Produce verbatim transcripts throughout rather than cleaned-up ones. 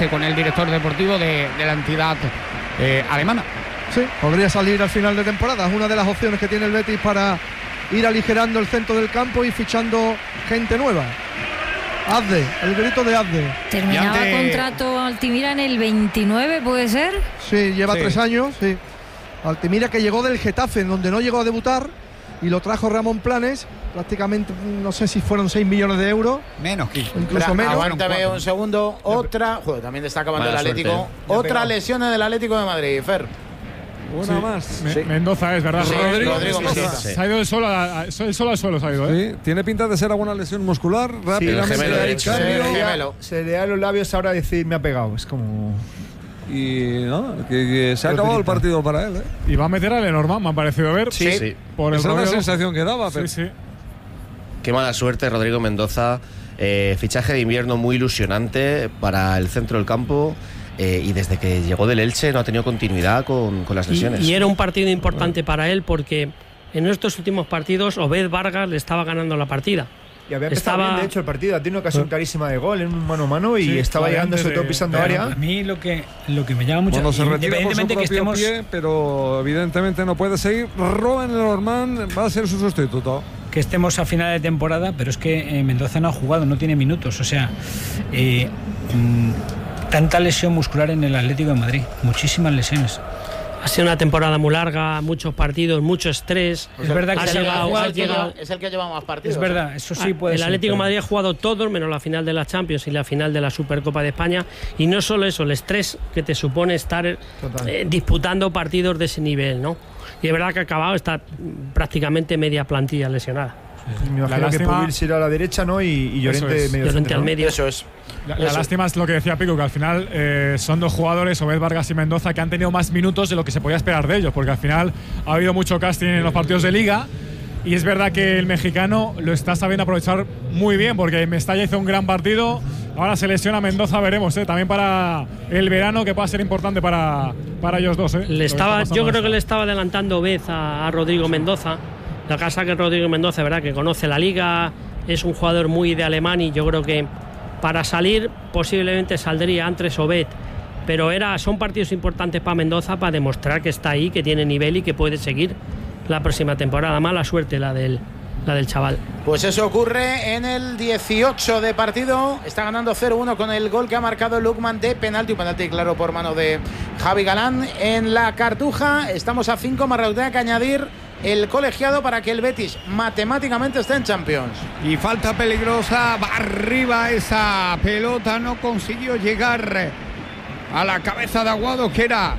reunirse con el director deportivo de, de la entidad eh, alemana. Sí, podría salir al final de temporada. Es una de las opciones que tiene el Betis para ir aligerando el centro del campo y fichando gente nueva. Azde, el grito de Azde. Terminaba ante... contrato Altimira en el veintinueve, ¿puede ser? Sí, lleva Sí. tres años, sí. Altimira, que llegó del Getafe, en donde no llegó a debutar, y lo trajo Ramón Planes, prácticamente, no sé si fueron seis millones de euros. Menos que Incluso Bra- menos. Aguántame un segundo. Otra. Joder, también está acabando Mala el Atlético. suerte, ¿eh? Otra lesión en el Atlético de Madrid, Fer. Una Sí. más. Me- Sí. Mendoza es, ¿verdad? Sí, Rodrigo, Rodrigo Sí, Mendoza. Se ha ido del suelo, a- a- el suelo al suelo, se ha ido, ¿eh? Sí, tiene pinta de ser alguna lesión muscular. Rápidamente gemelo hay derecho. cambio. Sí. gemelo. Se le da los labios ahora a decir me ha pegado. Es como. Y no, que, que se ha acabado el partido para él, ¿eh? Y va a meter a Lenormand, me ha parecido ver. Sí, sí. Por el Esa es la rodeo. sensación que daba, pero Sí, sí. Qué mala suerte, Rodrigo Mendoza. Eh, fichaje de invierno muy ilusionante para el centro del campo. Eh, y desde que llegó del Elche no ha tenido continuidad con, con las Y, lesiones. y era un partido importante para él porque en estos últimos partidos Obed Vargas le estaba ganando la partida. Y había empezado Estaba- bien, de hecho, el partido. Tiene una ocasión clarísima de gol en un mano a mano y Sí, estaba vale, llegando, antes sobre todo de- pisando de- área. A mí lo que, lo que me llama mucho, Bueno, se retira por su independientemente propio que estemos, pie, pero evidentemente no puede seguir. Robben Lenormand va a ser su sustituto. que estemos a final de temporada, pero es que eh, Mendoza no ha jugado, no tiene minutos. O sea, eh, mm, tanta lesión muscular en el Atlético de Madrid, muchísimas lesiones. Ha sido una temporada muy larga, muchos partidos, mucho estrés. Es verdad que ha se ha llegado, es, ha el que llegado- lleva, es el que lleva más partidos. Es verdad, eso sí puede el ser. Atlético de pero- Madrid ha jugado todos menos la final de la Champions y la final de la Supercopa de España, y no solo eso, el estrés que te supone estar eh, disputando partidos de ese nivel, ¿no? Y es verdad que ha acabado, está prácticamente media plantilla lesionada. Me La imagino que lástima- Pubil se irá a la derecha, ¿no? Y, y Llorente Eso es. medio Llorente centro, al ¿no? medio. Eso es. La, la Eso. lástima es lo que decía Pico, que al final eh, son dos jugadores, Obed Vargas y Mendoza, que han tenido más minutos de lo que se podía esperar de ellos, porque al final ha habido mucho casting en los partidos de Liga. Y es verdad que el mexicano lo está sabiendo aprovechar muy bien, porque Mestalla hizo un gran partido. Ahora se lesiona Mendoza, veremos, ¿eh? También para el verano, que pueda ser importante para, para ellos dos. ¿eh? Lo Le que estaba, está yo pasando creo que en le esta. estaba adelantando Obed a, a Rodrigo Mendoza. La casa que Rodrigo Mendoza, verdad, que conoce la liga, es un jugador muy de alemán, y yo creo que para salir posiblemente saldría antes Obed. Pero era, son partidos importantes para Mendoza, para demostrar que está ahí, que tiene nivel y que puede seguir la próxima temporada. Mala suerte la del, la del chaval. Pues eso ocurre en el dieciocho de partido. Está ganando cero uno con el gol que ha marcado Lukman de penalti. Un penalti claro por mano de Javi Galán. En la Cartuja estamos a cinco, más Rautea que añadir el colegiado para que el Betis matemáticamente esté en Champions. Y falta peligrosa, va arriba esa pelota, no consiguió llegar a la cabeza de Aguado, que era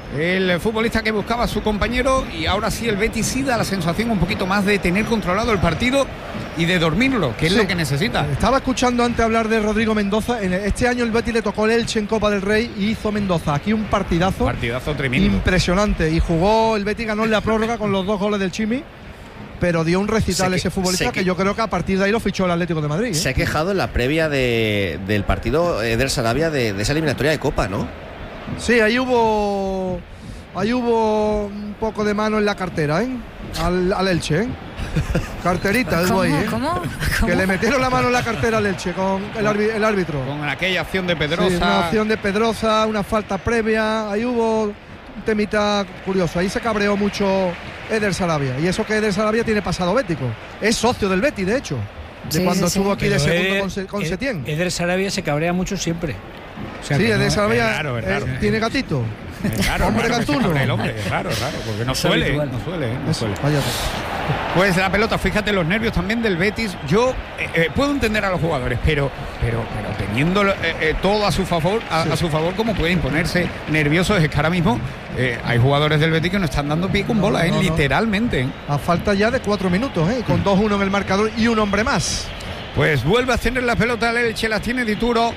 el futbolista que buscaba a su compañero, y ahora sí el Betis sí da la sensación un poquito más de tener controlado el partido y de dormirlo, que es Sí. lo que necesita. Estaba escuchando antes hablar de Rodrigo Mendoza. En este año el Betis le tocó el Elche en Copa del Rey y hizo Mendoza aquí un partidazo Partidazo tremendo. impresionante. Y jugó, el Betis ganó en la prórroga con los dos goles del Chimi, pero dio un recital Se que- ese futbolista se que, que- yo creo que a partir de ahí lo fichó el Atlético de Madrid. ¿eh? Se ha quejado en la previa de, del partido Eder Sarabia de, de esa eliminatoria de Copa, ¿no? Sí, ahí hubo ahí hubo un poco de mano en la cartera, ¿eh? Al, al Elche, ¿eh? Carterita, el ¿Cómo? güey, ¿eh? ¿Cómo? Que ¿Cómo? le metieron la mano en la cartera al Elche con el, arbi- el árbitro. Con aquella acción de Sí, Pedrosa. una opción de Pedrosa, una falta previa. Ahí hubo un temita curioso. Ahí se cabreó mucho Eder Sarabia. Y eso que Eder Sarabia tiene pasado bético. Es socio del Betis, de hecho. De Sí, cuando sí, sí. estuvo aquí de Pero segundo Eder- con, Se- con Eder- Setién. Eder Sarabia se cabrea mucho siempre. O sea Sí, que Eder no- Sarabia es raro, es raro. eh, tiene gatito. Es raro, Hombre raro que se gatuno. cabre el hombre, es raro, es raro, porque no Es suele, habitual. no suele, no Eso, suele. vaya. Pues la pelota, fíjate los nervios también del Betis. Yo eh, eh, puedo entender a los jugadores, pero pero pero teniendo eh, eh, todo a su favor, a, a su favor, como pueden ponerse nerviosos, es que ahora mismo eh, hay jugadores del Betis que no están dando pie con No, bola, eh, no, no. literalmente. A falta ya de cuatro minutos, ¿eh? Con dos uno en el marcador y un hombre más. Pues vuelve a tener la pelota el Elche, la tiene Dituro.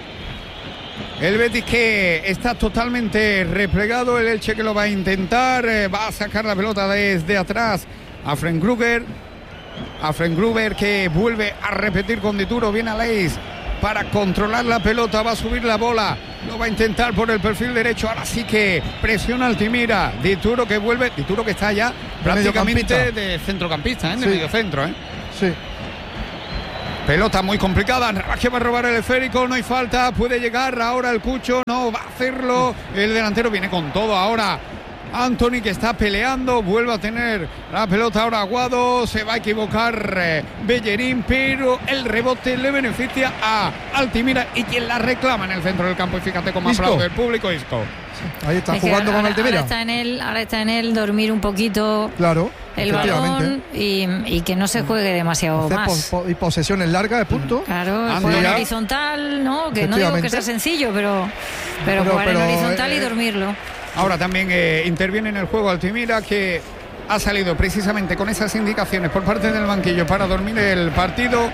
El Betis que está totalmente replegado, el Elche que lo va a intentar, eh, va a sacar la pelota desde atrás a Frenk-Gruber. A Frenk-Gruber que vuelve a repetir con Dituro, viene a Leis para controlar la pelota, va a subir la bola, lo va a intentar por el perfil derecho, ahora sí que presiona Altimira. Dituro que vuelve, Dituro que está ya prácticamente mediocampista. de centrocampista, ¿eh? de Sí. medio centro, ¿eh? Sí. Pelota muy complicada, Navas que va a robar el esférico, no hay falta, puede llegar ahora el Cucho, no va a hacerlo, el delantero viene con todo ahora. Anthony que está peleando, vuelve a tener la pelota ahora Aguado, se va a equivocar eh, Bellerín, pero el rebote le beneficia a Altimira y quien la reclama en el centro del campo, y fíjate cómo aplaude el público, Isco. Ahí está es jugando ahora, con Altimira. Ahora está en él, ahora está en él dormir un poquito claro, el balón y, y que no se juegue demasiado hacer más. Po, po, y posesiones largas de punto. Claro, juego en horizontal, ¿no? Que no digo que sea sencillo, pero, pero, pero jugar pero, en horizontal eh, y dormirlo. Ahora también eh, interviene en el juego Altimira, que ha salido precisamente con esas indicaciones por parte del banquillo para dormir el partido.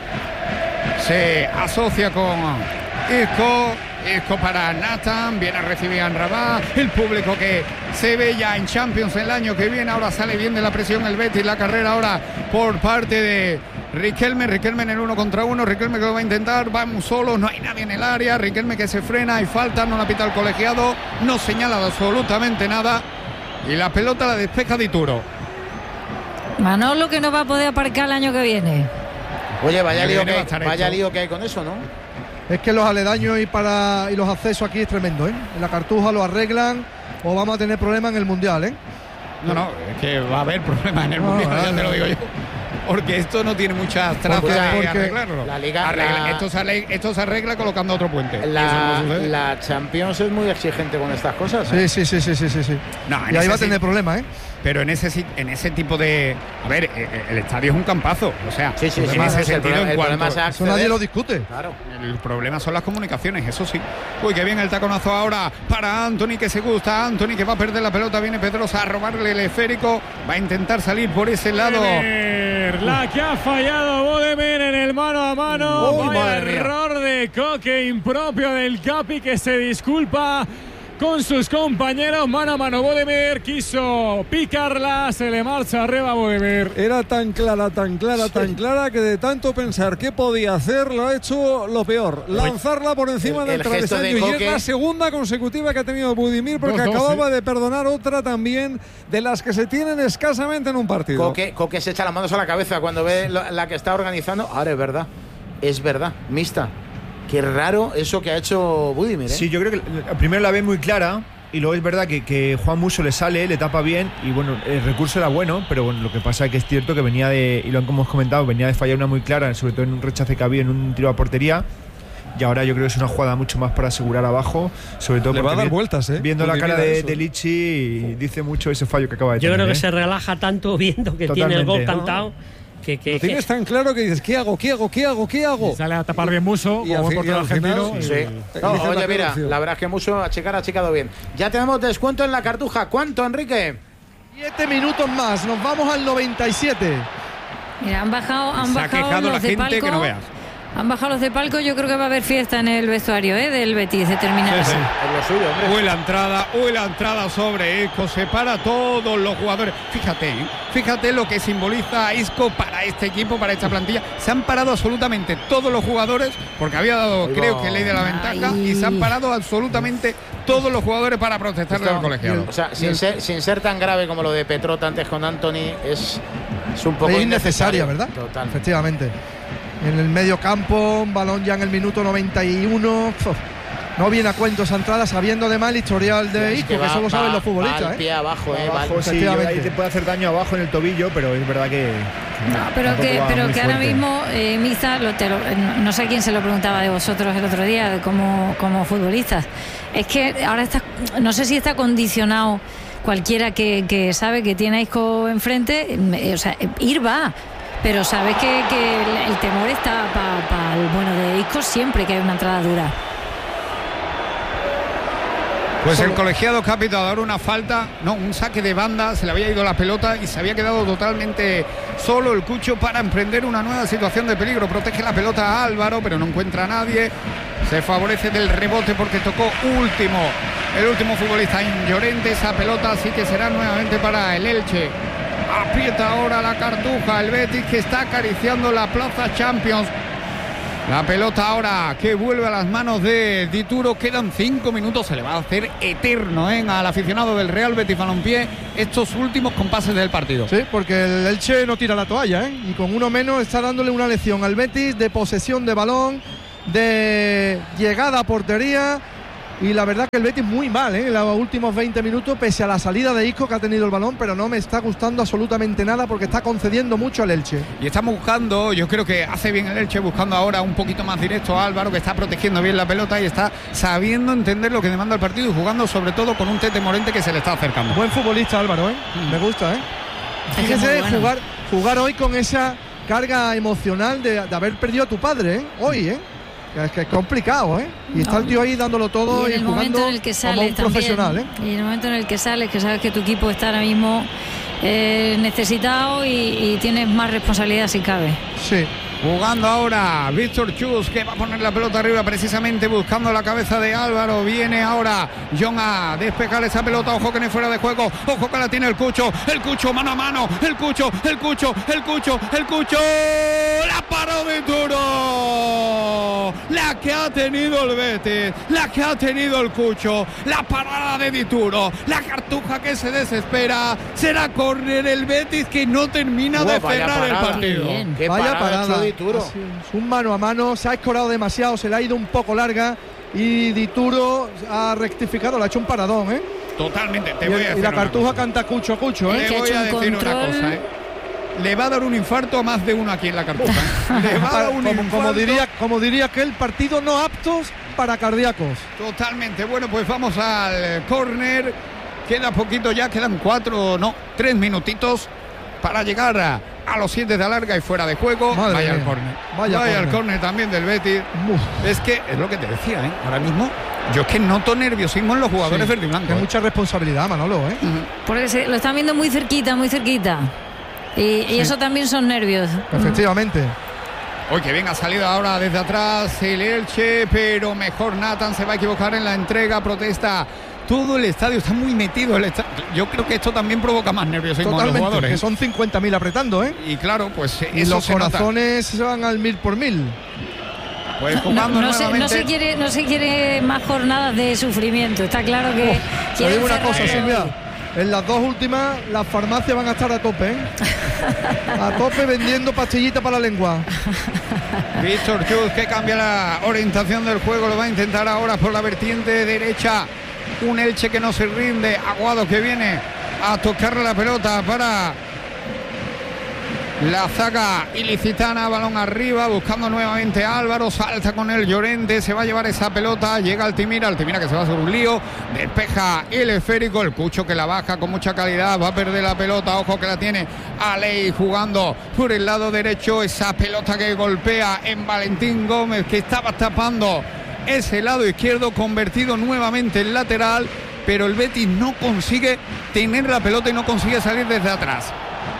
Se asocia con Isco. Isco para Nathan, viene a recibir a Rabat, el público que se ve ya en Champions el año que viene. Ahora sale bien de la presión el Betis, la carrera ahora por parte de Riquelme, Riquelme en el uno contra uno, Riquelme que lo va a intentar, vamos solo, no hay nadie en el área, Riquelme que se frena, hay falta, no la pita el colegiado, no señala absolutamente nada y la pelota la despeja Dituro. Manolo que no va a poder aparcar el año que viene. Oye, vaya lío que, vaya lío que hay con eso, ¿no? Es que los aledaños y para y los accesos aquí es tremendo, ¿eh? En la Cartuja lo arreglan o vamos a tener problemas en el Mundial, ¿eh? No, no, es que va a haber problemas en el no, Mundial, no, ya te lo digo yo. Porque esto no tiene muchas trazas de arreglarlo. La Liga, arregla, la, esto, se arregla, esto se arregla colocando otro puente. La, no la Champions es muy exigente con estas cosas, ¿eh? Sí, sí, sí, sí, sí, sí. No, y ahí va a tener problemas, ¿eh? Pero en ese en ese tipo de... A ver, el estadio es un campazo. O sea, sí, sí, en sí, ese el sentido, problema, en cuanto, el problema eso nadie lo discute. Claro. El problema son las comunicaciones, eso sí. Uy, qué bien el taconazo ahora para Anthony, que se gusta. Anthony que va a perder la pelota, viene Pedrosa a robarle el esférico. Va a intentar salir por ese lado. La que ha fallado Bodemir en el mano a mano. Uy, vaya error de Coque impropio del Capi, que se disculpa con sus compañeros. Mano a mano, Bodemir quiso picarla, se le marcha arriba a Bodemir. Era tan clara, tan clara, sí. tan clara que de tanto pensar qué podía hacer, lo ha hecho lo peor, lanzarla por encima el, del travesaño. De y es la segunda consecutiva que ha tenido Bodemir, porque dos, dos, acababa sí. de perdonar otra también de las que se tienen escasamente en un partido. Coque, Coque se echa las manos a la cabeza cuando ve la, la que está organizando. Ahora es verdad, es verdad, mixta. Qué raro eso que ha hecho Budimir, ¿eh? Sí, yo creo que primero la ve muy clara y luego es verdad que, que Juan Musso le sale, le tapa bien y bueno, el recurso era bueno, pero bueno, lo que pasa es que es cierto que venía de, y lo hemos comentado, venía de fallar una muy clara, sobre todo en un rechace que había en un tiro a portería. Y ahora yo creo que es una jugada mucho más para asegurar abajo, sobre todo le va a dar vueltas, ¿eh? Viendo la cara de, de Lichi, dice mucho ese fallo que acaba de yo tener. Yo creo que ¿eh? se relaja tanto viendo que Totalmente, tiene el gol cantado. ¿no? Que, que, lo tienes que... tan claro que dices, ¿qué hago? ¿Qué hago? ¿Qué hago? ¿Qué hago? Y sale a tapar bien Musso, y como buen portero argentino. Sí. Sí. No, oye, mira, la verdad es que Musso a checar ha checado bien. Ya tenemos descuento en la Cartuja. ¿Cuánto, Enrique? Siete minutos más, nos vamos al noventa y siete. Mira, han bajado, han Se bajado ha quejado los la de gente palco. Que no veas. Han bajado los de palco, yo creo que va a haber fiesta en el vestuario, ¿eh? Del Betis de terminar sí, así. Sí. Es lo suyo, hombre. Uy, la entrada, uy, la entrada sobre Isco, separa a todos los jugadores. Fíjate, ¿eh? Fíjate lo que simboliza Isco para este equipo, para esta plantilla. Se han parado absolutamente todos los jugadores, porque había dado, Ay, creo no. que ley de la ventaja, Ay. y se han parado absolutamente todos los jugadores para protestarle al colegiado. O sea, sin ser, sin ser tan grave como lo de Petrota antes con Anthony, es, es un poco es innecesaria, ¿verdad? Total. Efectivamente. En el medio campo, un balón ya en el minuto noventa y uno. No viene a cuento esa entrada, sabiendo de mal historial de Isco, que, que eso lo saben los futbolistas. Va al pie ¿eh? abajo, eh, abajo, va, sí, ahí te puede hacer daño abajo en el tobillo, pero es verdad que. No, pero que, pero que ahora mismo, eh, Misa, lo, te lo, no sé quién se lo preguntaba de vosotros el otro día, como, como futbolistas. Es que ahora está, no sé si está condicionado cualquiera que, que sabe que tiene a Isco enfrente, eh, o sea, ir va. Pero sabes que, que el, el temor está para pa el bueno de Isco siempre que hay una entrada dura. Pues el colegiado que ha pitado ahora una falta, no, un saque de banda, se le había ido la pelota y se había quedado totalmente solo el Cucho para emprender una nueva situación de peligro. Protege la pelota a Álvaro, pero no encuentra a nadie. Se favorece del rebote porque tocó último, el último futbolista en Llorente. Esa pelota sí que será nuevamente para el Elche. Aprieta ahora la Cartuja, el Betis que está acariciando la plaza Champions. La pelota ahora que vuelve a las manos de Dituro. Quedan cinco minutos. Se le va a hacer eterno ¿eh? al aficionado del Real Betis Balompié estos últimos compases del partido. Sí, porque el Elche no tira la toalla ¿eh? y con uno menos está dándole una lección al Betis de posesión de balón, de llegada a portería. Y la verdad que el Betis muy mal ¿eh? en los últimos veinte minutos, pese a la salida de Isco, que ha tenido el balón, pero no me está gustando absolutamente nada porque está concediendo mucho al Elche. Y estamos buscando, yo creo que hace bien el Elche, buscando ahora un poquito más directo a Álvaro, que está protegiendo bien la pelota y está sabiendo entender lo que demanda el partido y jugando sobre todo con un Tete Morente que se le está acercando. Buen futbolista Álvaro, ¿eh? Mm. Me gusta, ¿eh? Fíjese, bueno. jugar, jugar hoy con esa carga emocional de, de haber perdido a tu padre, ¿eh? Hoy, ¿eh? Es que es complicado, ¿eh? Y está el tío ahí dándolo todo y, y jugando en el que sale como un también, profesional, ¿eh? Y en el momento en el que sales, que sabes que tu equipo está ahora mismo eh, necesitado y, y tienes más responsabilidad si cabe. Sí. Jugando ahora Víctor Chus, que va a poner la pelota arriba precisamente buscando la cabeza de Álvaro. Viene ahora John a despejar esa pelota. Ojo que no es fuera de juego. Ojo que la tiene el Cucho. El Cucho mano a mano. El Cucho, el Cucho, el Cucho, el Cucho. La paró Dituro. La que ha tenido el Betis. La que ha tenido el Cucho. La parada de Dituro. La cartuja que se desespera. Será córner el Betis que no termina Ué, de cerrar el partido. Qué vaya parada. Dituro. Así, un mano a mano, se ha escorado demasiado, se le ha ido un poco larga y Dituro ha rectificado, le ha hecho un paradón, ¿eh? Totalmente, te y, voy a decir y la cartuja canta Cucho Cucho, ¿eh? Le voy a decir una cosa, ¿eh? Le va a dar un infarto a más de uno aquí en la cartuja. ¿eh? Le va a dar un como, infarto. Como diría, como diría que el partido no aptos para cardíacos. Totalmente, bueno, pues vamos al córner. Queda poquito ya, quedan cuatro, no, tres minutitos para llegar a a los siete de alarga y fuera de juego. Madre vaya mía. al córner. Vaya, vaya córner. al córner también del Betis. Uf. Es que es lo que te decía, ¿eh? Ahora mismo yo es que noto nerviosismo en los jugadores sí, verde y blanco. Hay ¿eh? mucha responsabilidad, Manolo, ¿eh? Uh-huh. Porque se, lo están viendo muy cerquita, muy cerquita. Y, y sí. eso también son nervios. Efectivamente. Hoy que bien ha salido ahora desde atrás el Elche, pero mejor Nathan se va a equivocar en la entrega, protesta. Todo el estadio está muy metido. El estadio. Yo creo que esto también provoca más nerviosismo Totalmente, en los jugadores. Que son cincuenta mil apretando, ¿eh? Y claro, pues y eso los se corazones nota. se van al mil por mil. Pues jugando no, no, nuevamente. Se, no, se quiere, no se quiere más jornadas de sufrimiento. Está claro que. Oh, te digo una cosa, Silvia. En las dos últimas, las farmacias van a estar a tope, ¿eh? A tope vendiendo pastillitas para la lengua. Víctor Chus, que cambia la orientación del juego, lo va a intentar ahora por la vertiente derecha. Un Elche que no se rinde. Aguado que viene a tocar la pelota para la zaga ilicitana. Balón arriba, buscando nuevamente a Álvaro. Salta con el Llorente, se va a llevar esa pelota. Llega Altimira, Altimira que se va a hacer un lío. Despeja el esférico, el Cucho que la baja con mucha calidad. Va a perder la pelota, ojo que la tiene Alei jugando por el lado derecho. Esa pelota que golpea en Valentín Gómez, que estaba tapando ese lado izquierdo, convertido nuevamente en lateral, pero el Betis no consigue tener la pelota y no consigue salir desde atrás.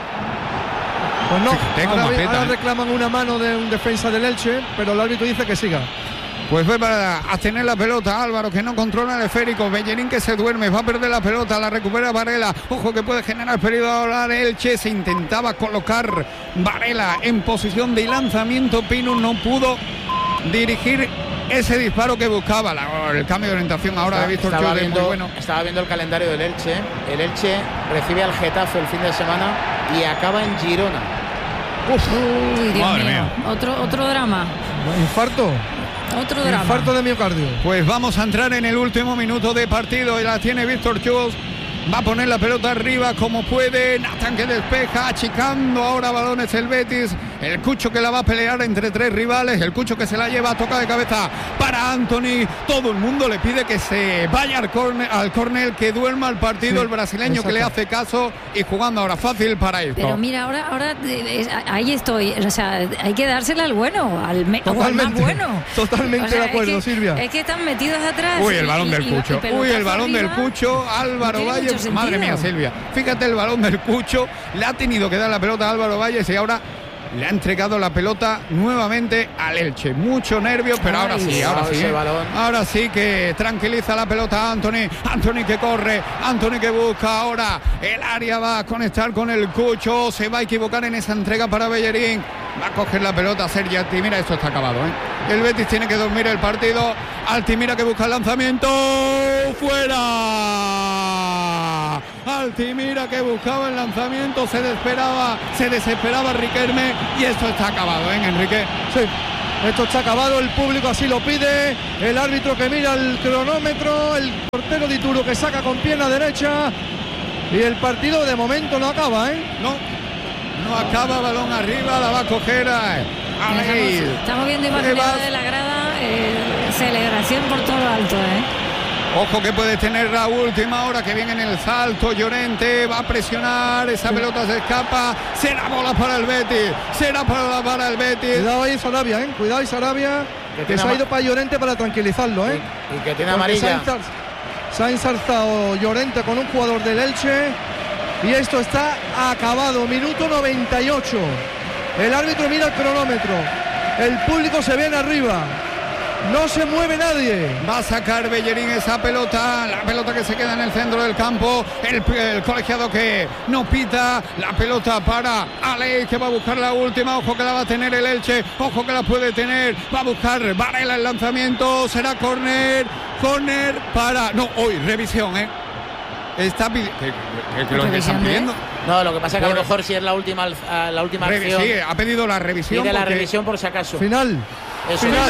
Pues no, ahora, aprieta, ahora ¿eh? reclaman una mano de un defensa del Elche, pero el árbitro dice que siga. Pues va a tener la pelota Álvaro, que no controla el esférico. Bellerín que se duerme, va a perder la pelota, la recupera Varela. Ojo que puede generar peligro ahora Elche. Se intentaba colocar Varela en posición de lanzamiento. Pino no pudo dirigir ese disparo que buscaba. La, el cambio de orientación ahora Está, de Víctor estaba Chus, viendo, muy bueno. Estaba viendo el calendario del Elche. El Elche recibe al Getafe el fin de semana y acaba en Girona. Uf. Uy, Dios Madre mío. mía. Otro, otro drama. Infarto. Otro drama. Infarto de miocardio. Pues vamos a entrar en el último minuto de partido y la tiene Víctor Chus. Va a poner la pelota arriba como puede. Nathan que despeja, achicando ahora balones el Betis. El Cucho que la va a pelear entre tres rivales. El Cucho que se la lleva a toca de cabeza para Anthony. Todo el mundo le pide que se vaya al córner, al córner, que duerma el partido. Sí, el brasileño exacto. Que le hace caso y jugando ahora fácil para esto. Pero mira, ahora, ahora ahí estoy. O sea, hay que dársela al bueno, al, me, al más bueno. Totalmente o sea, de acuerdo, es que, Silvia. Es que están metidos atrás. Uy, el balón y, del Cucho. Y, Uy, el balón arriba, del Cucho. Álvaro Valle. Madre mía, Silvia. Fíjate el balón del Cucho. Le ha tenido que dar la pelota a Álvaro Valles y ahora le ha entregado la pelota nuevamente al Elche. Mucho nervio, pero Ay, ahora sí, ahora sí. ¿eh? Ahora sí que tranquiliza la pelota a Anthony. Anthony que corre, Anthony que busca ahora. El área va a conectar con el Cucho. Se va a equivocar en esa entrega para Bellerín. Va a coger la pelota a Sergi. Mira, esto está acabado, ¿eh? El Betis tiene que dormir el partido. Altimira que busca el lanzamiento. ¡Fuera! Altimira que buscaba el lanzamiento. Se desesperaba, se desesperaba Riquelme. Y esto está acabado, ¿eh, Enrique? Sí. Esto está acabado, el público así lo pide, el árbitro que mira el cronómetro, el portero de Ituro que saca con pierna derecha y el partido de momento no acaba, ¿eh? No, no acaba, balón arriba, la va a coger a Estamos, estamos viendo imágenes de la grada, eh, celebración por todo lo alto, ¿eh? Ojo que puede tener la última hora, que viene en el salto. Llorente va a presionar, esa pelota se escapa. Será bola para el Betis, será bola para el Betis. Cuidado ahí Sarabia, ¿eh? Cuidado ahí Sarabia, que, que se ha ido para Llorente para tranquilizarlo, ¿eh? Y, y que tiene amarilla. Se ha ensalzado Llorente con un jugador del Elche y esto está acabado. Minuto noventa y ocho. El árbitro mira el cronómetro. El público se viene arriba. No se mueve nadie. Va a sacar Bellerín esa pelota. La pelota que se queda en el centro del campo. El, el colegiado que no pita. La pelota para Ale, que va a buscar la última. Ojo que la va a tener el Elche. Ojo que la puede tener. Va a buscar Varela el lanzamiento. Será córner. Córner para... No, hoy, revisión, ¿eh? Está pidiendo... ¿Qué, qué, qué lo que están pidiendo? No, lo que pasa es que a lo mejor si es la última, la última acción. Sí, ha pedido la revisión. Pide la revisión por si acaso. Final. Eso final,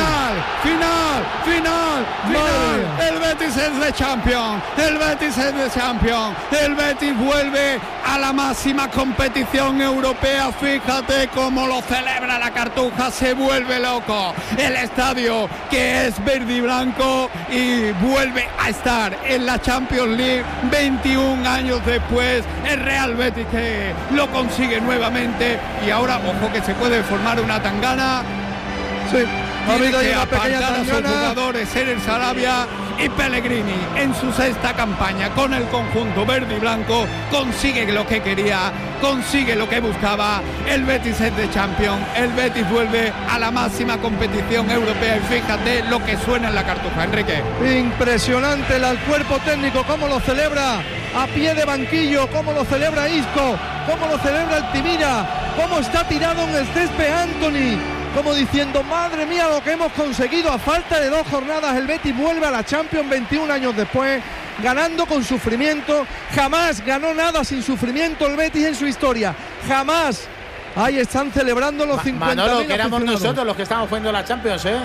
final, final, final. El Betis es de campeón. El Betis es de campeón. El Betis vuelve a la máxima competición europea. Fíjate cómo lo celebra la Cartuja. Se vuelve loco. El estadio que es verde y blanco y vuelve a estar en la Champions League veintiún años después. El Real Betis que lo consigue nuevamente y ahora ojo que se puede formar una tangana. Sí, ha habido que una pequeña apartar a sus tangana. jugadores Ener Sarabia y Pellegrini en su sexta campaña con el conjunto verde y blanco consigue lo que quería, consigue lo que buscaba. El Betis es de Champions, el Betis vuelve a la máxima competición europea y fíjate lo que suena en la Cartuja, Enrique. Impresionante el cuerpo técnico, cómo lo celebra a pie de banquillo, cómo lo celebra Isco, cómo lo celebra Altimira, cómo está tirado en el césped Anthony, como diciendo, madre mía, lo que hemos conseguido. A falta de dos jornadas el Betis vuelve a la Champions veintiún años después, ganando con sufrimiento. Jamás ganó nada sin sufrimiento el Betis en su historia, jamás. Ahí están celebrando los cincuenta mil. Manolo, que éramos nosotros los que estamos jugando la Champions, ¿eh?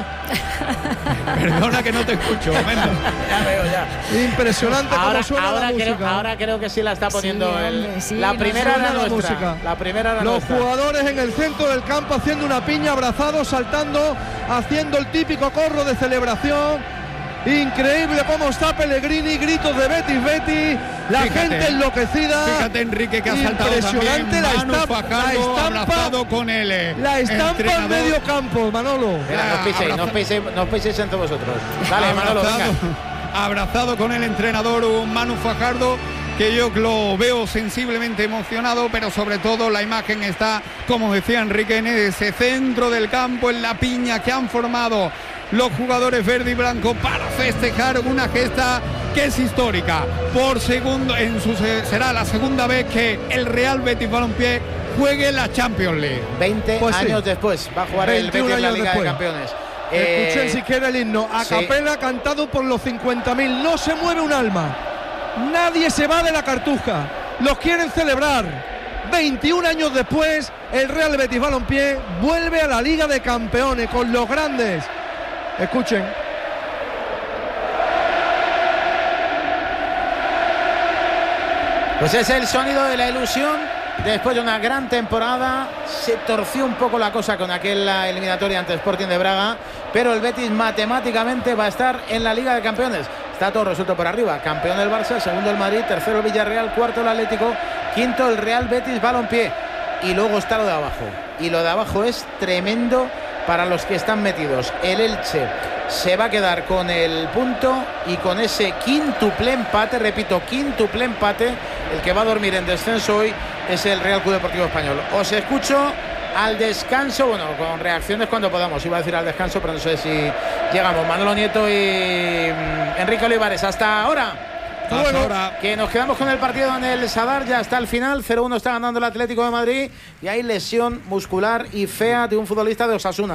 Perdona que no te escucho, momento. Ya veo, ya. Impresionante ahora, cómo suena ahora la creo, música. Ahora creo que sí la está poniendo. Sí, el, hombre, sí, la no primera suena era la nuestra. música. La primera era Los nuestra. jugadores en el centro del campo haciendo una piña, abrazados, saltando, haciendo el típico corro de celebración. Increíble cómo está Pellegrini, gritos de Betis, Betis, la Fíjate, gente enloquecida. Fíjate, Enrique, que ha saltado impresionante también. la, Manu estampa, la Fajardo estampa, abrazado con él. la estampa en entrenador. medio campo, Manolo. Mira, no os piséis, no os piséis, no os piséis entre vosotros. Dale, Manolo, venga. Abrazado con el entrenador, un Manu Fajardo, que yo lo veo sensiblemente emocionado, pero sobre todo la imagen está, como decía Enrique, en ese centro del campo, en la piña que han formado los jugadores verde y blanco para festejar una gesta que es histórica. Por segundo, en su, será la segunda vez que el Real Betis Balompié juegue la Champions League. veinte Pues sí. años después va a jugar el Betis en la Liga después. de Campeones. Escuchen Eh, si quiere el himno a sí. capela cantado por los cincuenta mil. No se mueve un alma, nadie se va de la Cartuja, los quieren celebrar. veintiún años después el Real Betis Balompié vuelve a la Liga de Campeones con los grandes. Escuchen. Pues es el sonido de la ilusión. Después de una gran temporada, se torció un poco la cosa con aquella eliminatoria ante Sporting de Braga, pero el Betis matemáticamente va a estar en la Liga de Campeones. Está todo resuelto por arriba. Campeón el Barça, segundo el Madrid, tercero el Villarreal, cuarto el Atlético, quinto el Real Betis Balompié. Y luego está lo de abajo. Y lo de abajo es tremendo para los que están metidos. El Elche se va a quedar con el punto y con ese quíntuple empate, repito, quíntuple empate. El que va a dormir en descenso hoy es el Real Club Deportivo Español. Os escucho al descanso, bueno, con reacciones cuando podamos. Iba a decir al descanso, pero no sé si llegamos. Manolo Nieto y Enrique Olivares. Hasta ahora. Hasta bueno, ahora. Que nos quedamos con el partido en el Sadar, ya está el final. cero uno está ganando el Atlético de Madrid y hay lesión muscular y fea de un futbolista de Osasuna.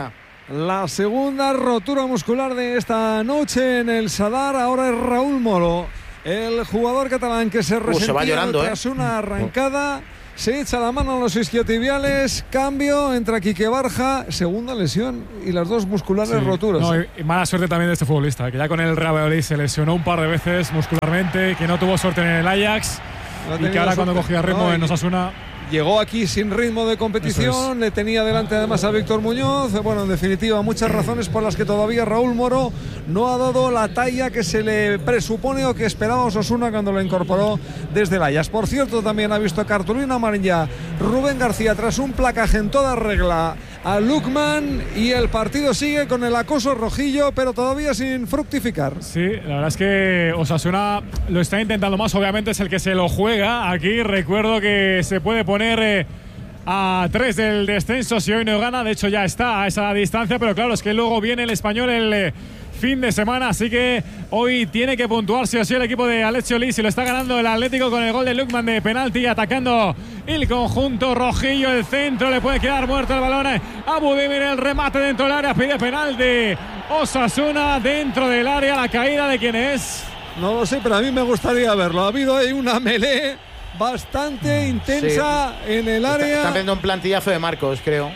La segunda rotura muscular de esta noche en el Sadar. Ahora es Raúl Moro, el jugador catalán que se resentía uh, se va llorando, tras eh. una arrancada. Se echa la mano a los isquiotibiales. Cambio, entra Quique Barja. Segunda lesión y las dos musculares sí. roturas. No, y, y mala suerte también de este futbolista, que ya con el Real Valladolid se lesionó un par de veces muscularmente, que no tuvo suerte en el Ajax no y que ahora cuando cogía ritmo no, en Osasuna. Llegó aquí sin ritmo de competición, le tenía delante además a Víctor Muñoz. Bueno, en definitiva, muchas razones por las que todavía Raúl Moro no ha dado la talla que se le presupone o que esperaba Osasuna cuando lo incorporó desde el Ajax. Por cierto, también ha visto cartulina amarilla Rubén García tras un placaje en toda regla a Lukman, y el partido sigue con el acoso rojillo, pero todavía sin fructificar. Sí, la verdad es que Osasuna lo está intentando más, obviamente es el que se lo juega. Aquí recuerdo que se puede poner eh, a tres del descenso si hoy no gana, de hecho ya está a esa distancia, pero claro, es que luego viene el Español el eh, fin de semana, así que hoy tiene que puntuar sí o sí el equipo de Alessio Lis, y lo está ganando el Atlético con el gol de Lukman de penalti, atacando el conjunto rojillo. El centro, le puede quedar muerto el balón a Budimir, el remate dentro del área, pide penalti Osasuna dentro del área. La caída de quién es, no lo sé, pero a mí me gustaría verlo. Ha habido ahí una melee bastante intensa sí. en el área. Están viendo un plantillazo de Marcos, creo.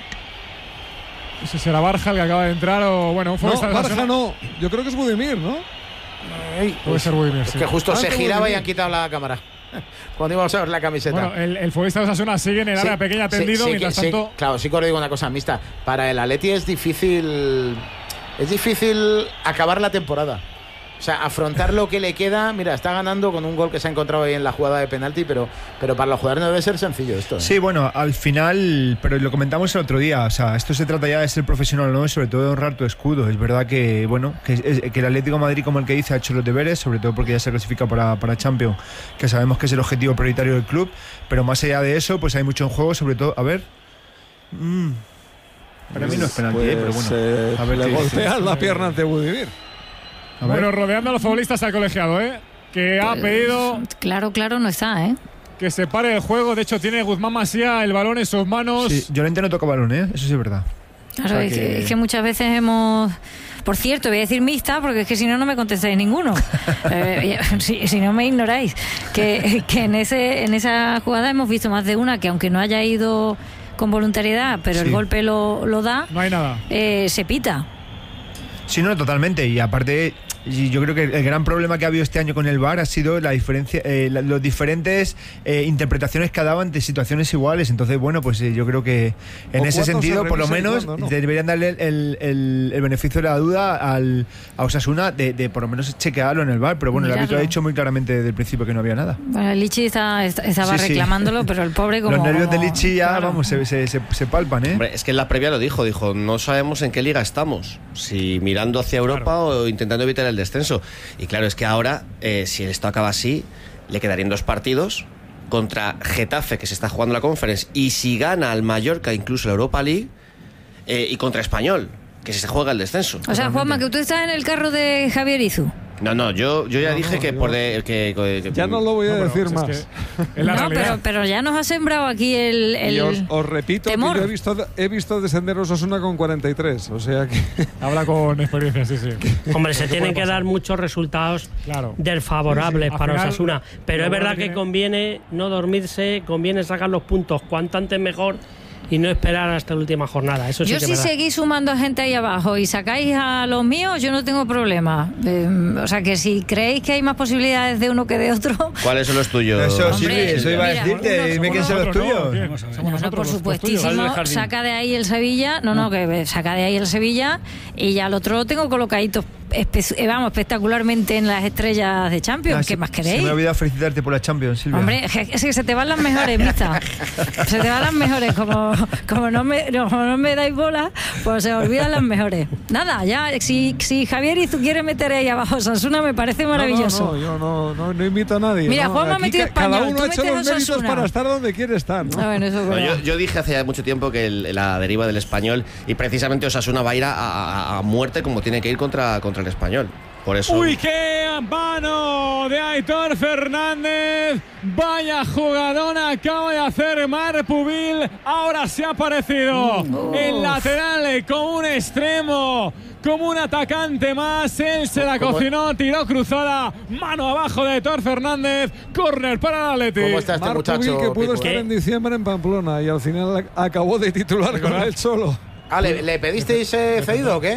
No sé si será Barja el que acaba de entrar o bueno, fue no, Barja no, yo creo que es Budimir, ¿no? Ay, puede ser Budimir, es sí. que justo ah, se giraba Budimir. y han quitado la cámara cuando íbamos a ver la camiseta. Bueno, el, el futbolista de Osasuna sigue en el área sí, pequeña tendido, sí, sí, mientras sí, tanto. Sí, claro, sí que os digo una cosa, Mista. Para el Atleti es difícil, es difícil acabar la temporada. O sea, afrontar lo que le queda. Mira, está ganando con un gol que se ha encontrado ahí en la jugada de penalti, pero, pero para los jugadores no debe ser sencillo esto, ¿eh? Sí, bueno, al final, pero lo comentamos el otro día, o sea, esto se trata ya de ser profesional, ¿no? Y sobre todo de honrar tu escudo. Es verdad que, bueno, que, que el Atlético de Madrid, como el que dice, ha hecho los deberes, sobre todo porque ya se clasifica para, para Champions, que sabemos que es el objetivo prioritario del club, pero más allá de eso, pues hay mucho en juego, sobre todo, a ver... Mm, para mí no es penalti, pues, ¿eh? Pero bueno, eh, a ver, le golpean la pierna ante Budimir. Bueno, rodeando a los futbolistas al colegiado, ¿eh? Que ha pues, pedido... Claro, claro, no está, ¿eh? Que se pare el juego. De hecho, tiene Guzmán Masía el balón en sus manos. Sí, Llorente no toca balón, ¿eh? Eso sí es verdad. Claro, o sea, es, que... Que, es que muchas veces hemos... Por cierto, voy a decir mixta porque es que si no, no me contestáis ninguno. eh, si, si no me ignoráis. Que, que en, ese, en esa jugada hemos visto más de una que, aunque no haya ido con voluntariedad, pero sí. el golpe lo, lo da. No hay nada. Eh, se pita. Sí, no, totalmente. Y aparte, yo creo que el gran problema que ha habido este año con el V A R ha sido la diferencia, eh, la, los diferentes eh, interpretaciones que ha dado ante situaciones iguales. Entonces, bueno, pues eh, yo creo que en ese sentido, por lo menos, cuándo, ¿no? deberían darle el, el, el, el beneficio de la duda al, a Osasuna de, de por lo menos chequearlo en el V A R. Pero bueno, Mirarlo. El árbitro ha dicho muy claramente desde el principio que no había nada. Bueno, el Lichi está, estaba sí, reclamándolo, sí. pero el pobre como... Los nervios como, de Lichi ya, claro. vamos, se, se, se, se palpan, ¿eh? Hombre, es que en la previa lo dijo, dijo, no sabemos en qué liga estamos. Si mirando hacia Europa claro. o intentando evitar el descenso. Y claro, es que ahora, eh, si esto acaba así, le quedarían dos partidos contra Getafe, que se está jugando la Conference, y si gana al Mallorca incluso la Europa League, eh, y contra Español, que se juega el descenso. O sea, Juanma, que tú estás en el carro de Javier Izu. No, no, yo, yo ya no, dije no, que yo, por de, que, que, que ya no lo voy a no, decir más. Es que es la no, pero, pero ya nos ha sembrado aquí el, el y os, os repito temor. que yo he visto, he visto descender Osasuna con cuarenta y tres, o sea que... Habla con experiencia, sí, sí. Hombre, se tienen que dar muchos resultados claro. desfavorables sí, sí. para final, Osasuna, pero es verdad que tiene... conviene no dormirse, conviene sacar los puntos cuanto antes mejor y no esperar hasta la última jornada. Eso sí yo que si verdad. seguís sumando gente ahí abajo y sacáis a los míos, yo no tengo problema. Eh, o sea que si creéis que hay más posibilidades de uno que de otro... ¿Cuáles son los tuyos? Eso, Hombre, sí, eso iba a decirte. Dime quién son los tuyos. No, no, por supuestísimo. Saca de ahí el Sevilla. No, no, que saca de ahí el Sevilla y ya el otro lo tengo colocadito espe- vamos, espectacularmente en las estrellas de Champions. Ah, ¿Qué se, más queréis? Se me ha olvidado felicitarte por la Champions, Silvia. Hombre, es que se te van las mejores, Mista. Se te van las mejores. Como, como, no me, como no me dais bola, pues se olvidan las mejores. Nada, ya, si, si Javier y tú quieres meter ahí abajo Osasuna, me parece maravilloso. No, no, no, yo no, no, no invito a nadie. Mira, ¿no? Juan me ha metido Español. Cada uno ha hecho los méritos para estar donde quiere estar, ¿no? Ah, bueno, eso no, yo, yo dije hace mucho tiempo que el, la deriva del Español, y precisamente Osasuna va a ir a, a, a muerte como tiene que ir contra, contra el Español. Por eso... Uy, qué mano de Aitor Fernández. Vaya jugadona acaba de hacer Marc Pubil. Ahora se ha aparecido oh. el lateral como un extremo, como un atacante más. Él se la cocinó, tiró cruzada, mano abajo de Thor Fernández. Córner para el Atleti. ¿Cómo está este Marc muchacho? Pubil, que pudo Pico? estar ¿Qué? en diciembre en Pamplona y al final acabó de titular con el Cholo. Ah, ¿le, ¿le pedisteis eh, cedido o qué?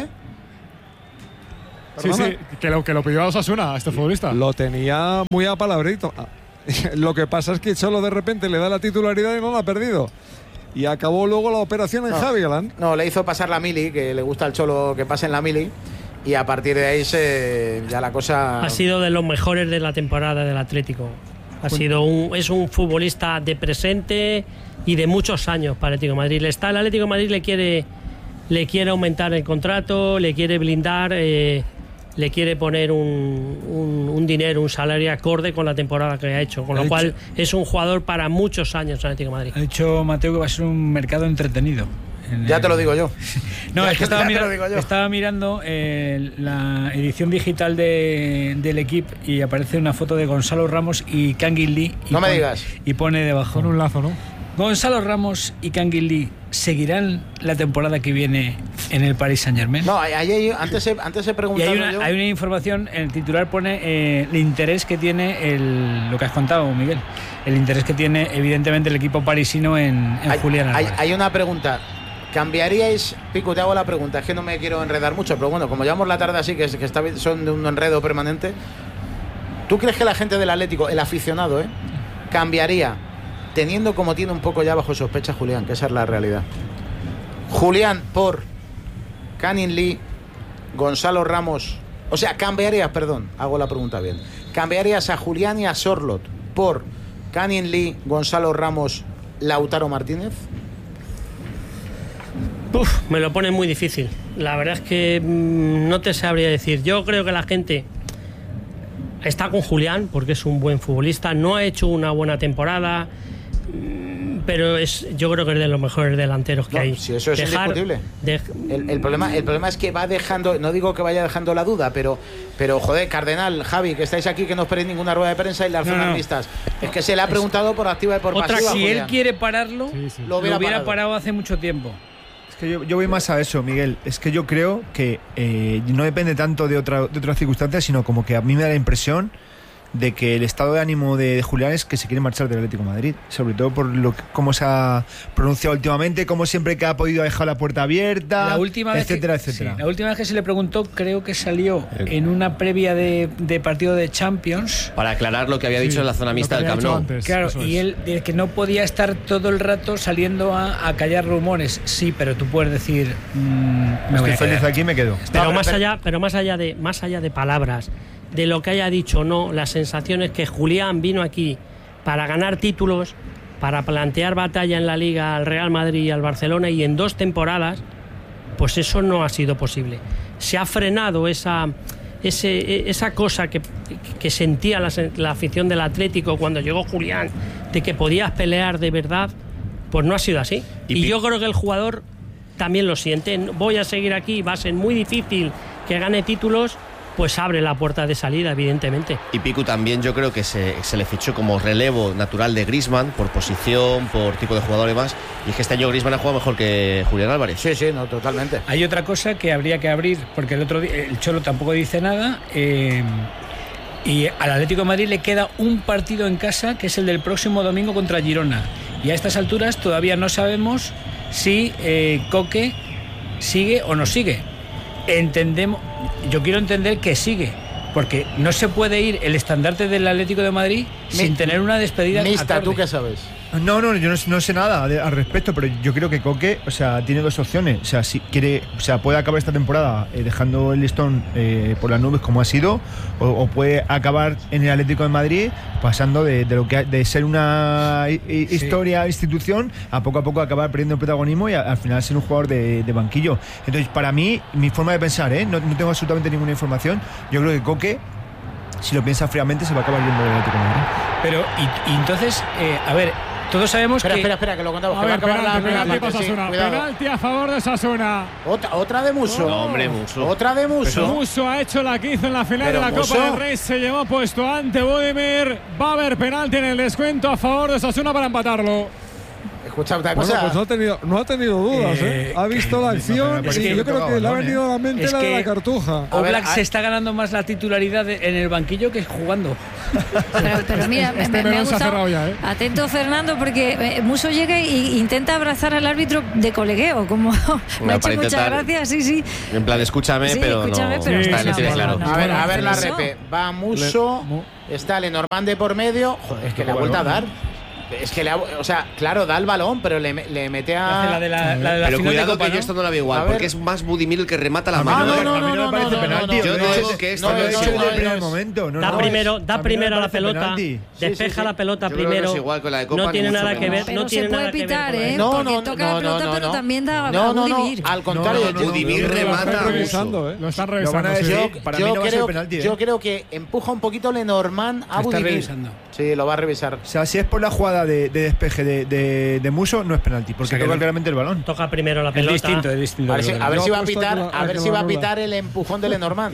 Sí, sí, que lo, que lo pidió a Osasuna, a este futbolista. Lo tenía muy apalabrito. Lo que pasa es que Cholo de repente le da la titularidad y no la ha perdido. Y acabó luego la operación en no, Javi Galán. No, le hizo pasar la mili, que le gusta al Cholo que pase en la mili. Y a partir de ahí se, ya la cosa... Ha sido de los mejores de la temporada del Atlético. Ha sido un, es un futbolista de presente y de muchos años para el Atlético de Madrid. Está, el Atlético de Madrid le quiere, le quiere aumentar el contrato, le quiere blindar... Eh, le quiere poner un, un, un dinero, un salario acorde con la temporada que ha hecho, con lo ha cual dicho, es un jugador para muchos años en Atlético de Madrid. Ha dicho Mateo que va a ser un mercado entretenido. Ya el... te lo digo yo. No, ya, es que estaba, mira, yo. estaba mirando eh, la edición digital de, del equipo y aparece una foto de Gonzalo Ramos y Kangin Lee. Y no pone, me digas. Y pone debajo. Con un lazo, ¿no? Gonzalo Ramos y Kangin Lee seguirán la temporada que viene en el Paris Saint-Germain. No, hay, hay, antes he, antes he preguntado y hay una, yo. hay una información, en el titular pone eh, el interés que tiene el, lo que has contado, Miguel, el interés que tiene evidentemente el equipo parisino en, en hay, Julián Álvarez. Hay, hay una pregunta. ¿Cambiaríais, Pico, te hago la pregunta, es que no me quiero enredar mucho, pero bueno, como llevamos la tarde así, que, que está, son de un enredo permanente, ¿tú crees que la gente del Atlético, el aficionado, eh, cambiaría, teniendo como tiene un poco ya bajo sospecha Julián, que esa es la realidad? Julián por Kangin Lee, Gonzalo Ramos, o sea, cambiarías, perdón, hago la pregunta bien, ¿cambiarías a Julián y a Sorloth por Kangin Lee, Gonzalo Ramos, Lautaro Martínez? Uf, me lo pone muy difícil. La verdad es que mmm, no te sabría decir. Yo creo que la gente está con Julián porque es un buen futbolista. No ha hecho una buena temporada, mmm, pero es, yo creo que es de los mejores delanteros que no, hay. Si eso es Dejar, indiscutible. De... El, el, problema, el problema es que va dejando, no digo que vaya dejando la duda, pero, pero joder, Cardenal, Javi, que estáis aquí, que no esperéis ninguna rueda de prensa y las no, no. listas. Es que se le ha preguntado por activa y por Otra, pasiva. si Julián. él quiere pararlo, sí, sí. lo hubiera, lo hubiera parado hace mucho tiempo. Que yo, yo voy más a eso, Miguel. Es que yo creo que eh, no depende tanto de, otra, de otras circunstancias, sino como que a mí me da la impresión de que el estado de ánimo de, de Julián es que se quiere marchar del Atlético de Madrid, sobre todo por lo que, cómo se ha pronunciado últimamente, cómo siempre que ha podido dejar la puerta abierta, la última etcétera, vez que, etcétera. Sí, la última vez que se le preguntó, creo que salió en una previa de, de partido de Champions. Para aclarar lo que había dicho sí, en la zona mixta del Camp Nou. Claro, y él de que no podía estar todo el rato saliendo a, a callar rumores. Sí, pero tú puedes decir, mmm, me voy Estoy a feliz aquí, me quedo. Pero no, más pero, allá, pero más allá de, más allá de palabras, de lo que haya dicho o no, la sensación es que Julián vino aquí para ganar títulos, para plantear batalla en la Liga al Real Madrid y al Barcelona, y en dos temporadas pues eso no ha sido posible. Se ha frenado esa, ese, esa cosa que, que sentía la, la afición del Atlético cuando llegó Julián, de que podías pelear de verdad, pues no ha sido así. Y, y yo creo que el jugador también lo siente. Voy a seguir aquí, va a ser muy difícil que gane títulos, pues abre la puerta de salida, evidentemente. Y Picu también yo creo que se, se le fichó como relevo natural de Griezmann, por posición, por tipo de jugador y más, y es que este año Griezmann ha jugado mejor que Julián Álvarez. Sí, sí, no, totalmente. Hay otra cosa que habría que abrir, porque el otro día el Cholo tampoco dice nada, eh, y al Atlético de Madrid le queda un partido en casa, que es el del próximo domingo contra Girona, y a estas alturas todavía no sabemos si eh, Coque sigue o no sigue. Entendemos, yo quiero entender que sigue, porque no se puede ir el estandarte del Atlético de Madrid Mi, sin tener una despedida. Mista, ¿tú qué sabes? No, no, yo no, no sé nada de, al respecto, pero yo creo que Coque, o sea, tiene dos opciones. O sea, si quiere, o sea, puede acabar esta temporada eh, dejando el listón eh, por las nubes como ha sido, o, o puede acabar en el Atlético de Madrid pasando de, de lo que de ser una i, sí. historia, institución, a poco a poco acabar perdiendo el protagonismo y a, al final ser un jugador de, de banquillo. Entonces, para mí, mi forma de pensar, ¿eh? no, no tengo absolutamente ninguna información. Yo creo que Coque, si lo piensa fríamente, se va a acabar yendo del Atlético de Madrid. Pero, y, y entonces, eh, a ver, todos sabemos espera, que... Espera, espera, que lo contamos. A que ver, va a acabar penalti, la penalti, parte, sí, Osasuna. cuidado. Penalti a favor de Osasuna. Otra, otra de Muso. No, hombre, Muso. Otra de Muso. Muso ha hecho la que hizo en la final Pero de la Muso. Copa del Rey. Se llevó puesto ante Budimir. Va a haber penalti en el descuento a favor de Osasuna para empatarlo. Escucha otra Bueno, cosa. pues no ha tenido, no ha tenido dudas, ¿eh? Eh, Ha visto la acción es y que yo creo que le ha venido a la mente Es la de que- la Cartuja. A ver, Oblak a- se está ganando más la titularidad de- en el banquillo que jugando. Pero, pero mira, me, Este me- me ha melón se ha gustado. cerrado ya, ¿eh? Atento, Fernando, porque eh, Muso llega e intenta abrazar al árbitro de colegueo, como me ha hecho para muchas intentar- gracias, sí, sí. En plan, escúchame, Sí, pero escúchame, no. pero Sí, Está, sí, lo tiene sí, claro. no, A ver, a ver la Muso. repe. Va Muso. Está Lenormand de por medio. Joder, es que le ha vuelto a dar. Es que le ha, o sea, claro, da el balón, pero le, le mete a. Hace la de la, la de la Pero final de cuidado Copa, que ¿no? yo esto no la veo igual, A ver. porque es más Budimir el que remata la A mí mano. no, ¿eh? no, a mí no, no me parece no, penalti. no, no, Yo no, digo no, que esto no, no no, es no, el no, del no, primer no. momento. No, Da no, primero, a da mí primero no me la parece pelota, penalti. despeja Sí, sí, la sí. pelota Yo creo que primero. no es igual con la de Copa, no ni tiene mucho nada menos. que ver, Pero no se tiene puede nada que ver pitar, con ¿eh? eso. No, Porque no, toca no, la pelota, no, pero no. también da No, a no, no. Budimir. Al contrario, No, no, no, yo- Budimir Lo remata. están Muso. revisando, ¿eh? Lo están Lo van revisando. a sí. decir. Yo, Para yo mí no va a ser creo, penalti, ¿eh? yo creo que empuja un poquito Lenormand a Se está Budimir. revisando. Sí, lo va a revisar. O sea, si es por la jugada de, de despeje de, de, de Muso, no es penalti, porque O sea, que toca no- claramente el balón. Toca primero la Es pelota. distinto, es distinto. A ver si, a ver Yo si va a apuesto pitar, a que lo- a a ver que si lo va a anula. pitar el empujón de Lenormand.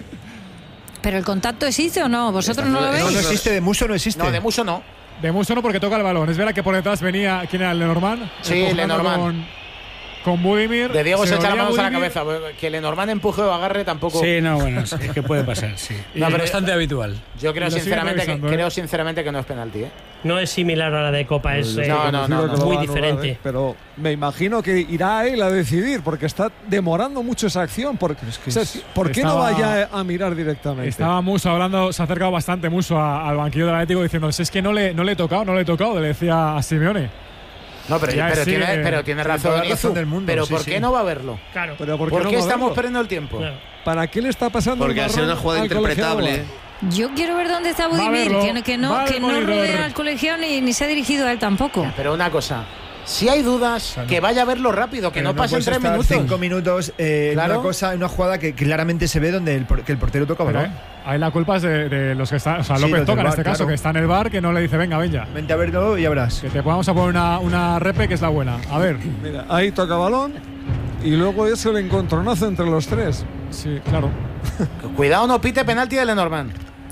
Pero el contacto existe o no, vosotros no lo No, no veis. existe, de Muso no existe. No, de Muso no. De Muso no, porque toca el balón. Es verdad que por detrás venía. ¿Quién era? Lenormand. Sí, Empujando Lenormand. Con, con Budimir. De Diego se, echa las olía manos a la Budimir. cabeza. Que Lenormand empuje o agarre tampoco. Sí, no, bueno, es es que puede pasar, sí. No, es pero- bastante habitual. Yo creo Lo sigue sinceramente, que, revisando, ¿eh? creo sinceramente que no es penalti. ¿eh? No es similar a la de Copa, es Yo eh, estoy no, no, convencido no, que lo muy va a anular, diferente. ¿eh? Pero me imagino que irá a él a decidir, porque está demorando mucho esa acción. Porque, es que o sea, es- ¿por qué no estaba- vaya a mirar directamente? Estaba Muso hablando, se ha acercado bastante Muso a- al banquillo del Atlético diciendo: es que no le, no le he tocado, no le he tocado, le decía a Simeone. No, pero, Ya pero, sigue- tiene, pero tiene tiene razón, toda la Izu. razón del mundo, Pero sí, ¿por sí. qué no va a verlo? Claro. Pero ¿por ¿Por qué, qué, no va a estamos verlo? perdiendo el tiempo? Claro. ¿Para qué le está pasando Porque el al ser una marrón jugada al colegiado? interpretable. Yo quiero ver dónde está Va a Budimir, verlo, que, no- que no, va al que no monitor. rodea al colegiado ni, ni se ha dirigido a él tampoco. Pero una cosa. Si hay dudas, que vaya a verlo rápido, que Pero no pasen puedes tres estar minutos. Cinco minutos eh, en Claro. una cosa, en una jugada que claramente se ve donde el, por- que el portero toca Pero, balón. eh, ahí la culpa es de, de los que están. O sea, Sí, López los toca del en bar, este caso, claro. que está en el bar, que no le dice: venga, ven ya. Vente a verlo y ya verás. Que te podamos a poner una, una repe que es la buena. A ver. Mira, ahí toca balón y luego es el encontronazo entre los tres. Sí, claro. Cuidado, no pite penalti de Lenormand.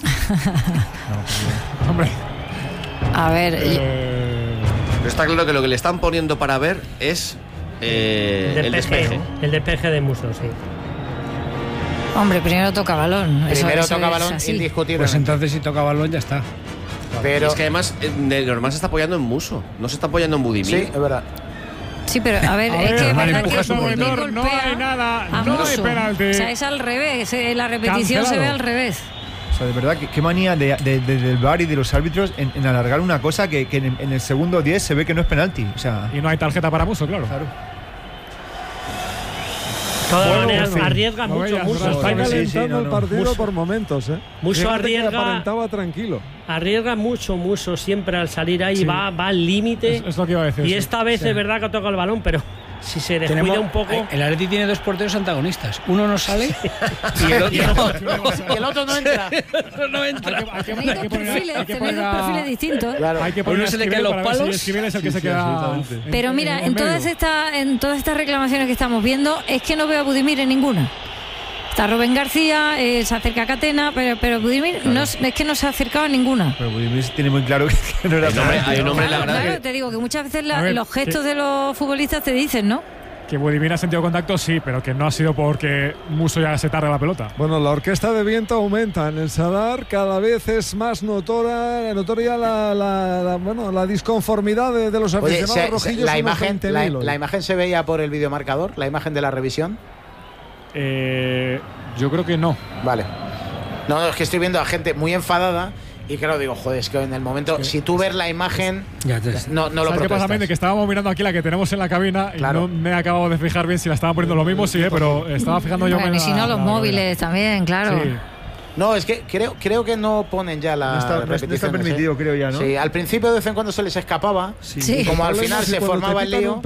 Hombre. A ver, eh, Pero está claro que lo que le están poniendo para ver es eh, El el despeje, despeje. el despeje de Muso, sí. hombre, primero toca balón. Eso- Primero eso toca es balón así. indiscutible. Pues entonces si toca balón ya está. pero Es que además eh, Lenormand se está apoyando en Muso, no se está apoyando en Budimir. sí, es verdad. Sí, pero a ver, A es ver, que es vale, verdad empuja que su Budimir monitor, no golpea hay nada, a no hay Muso. penalti. O sea, es al revés, eh, la repetición se ve Cancelado. al revés. O sea, de verdad, qué, qué manía de, de- de- del V A R y de los árbitros en, en alargar una cosa que, que en, en el segundo diez se ve que no es penalti. O sea, Y no hay tarjeta para Muso, claro. claro. De todas Bueno, maneras, en fin. arriesga No mucho veas, Muso. no Está Sí, sí, calentando no, el no. partido Muso- por momentos, ¿eh? Muso Fíjate que arriesga- aparentaba tranquilo. Arriesga mucho Muso siempre al salir ahí, Sí. va, va al límite. Es, es lo que iba a decir. Y sí. esta vez Sí. es verdad que toca el balón, pero si se descuida Tenemos- un poco. El Atleti tiene dos porteros antagonistas. Uno no sale y el otro, Y el otro no entra. no entra. Hay que, hay que- Hay hay que dos poner- perfiles, hay que tenéis poner dos a- perfiles distintos. Claro. Hay que A poner uno a se le Esquivel caen los para ver si palos. Esquivel es el que Sí, se sí, queda. absolutamente. Pero en- mira, en en medio. todas, estas, en todas estas reclamaciones que estamos viendo, es que no veo a Budimir en ninguna. Está Rubén García, eh, se acerca a Catena, pero, pero Budimir no, es es que no se ha acercado a ninguna. Pero Budimir tiene muy claro que no era Hay un hombre- penalti, hay un ¿no? hombre- Claro, la verdad claro, que- te digo que muchas veces la- A ver, los gestos que- de los futbolistas te dicen, ¿no? Que Budimir ha sentido contacto, sí, pero que no ha sido porque Muso ya se tarda la pelota. Bueno, la orquesta de viento aumenta en el Sadar, cada vez es más notora, notoria la, la, la- bueno, la disconformidad de, de los Oye, aficionados se- se- rojillos. la, unos imagen, veinte la, mil hoy. la imagen se veía por el videomarcador, la imagen de la revisión. Eh, yo creo que no. Vale. No, no, es que estoy viendo a gente muy enfadada y claro, digo, joder, es que en el momento, si tú ves la imagen, Ya te- no, no lo ¿Sabes qué pasa, protestas. Méndez? Que estábamos mirando aquí la que tenemos en la cabina Claro. y no me he acabado de fijar bien si la estaban poniendo lo mismo, sí, eh, pero estaba fijando yo Bueno, y menos si no, la- los la- móviles también, claro. Sí. No, es que creo, creo que no ponen ya la No está, no está repeticiones, permitido, ¿eh? creo ya, ¿no? Sí, al principio de vez en cuando se les escaba Sí. y como al El problema final es que se cuando te formaba el pitan lío. un pen-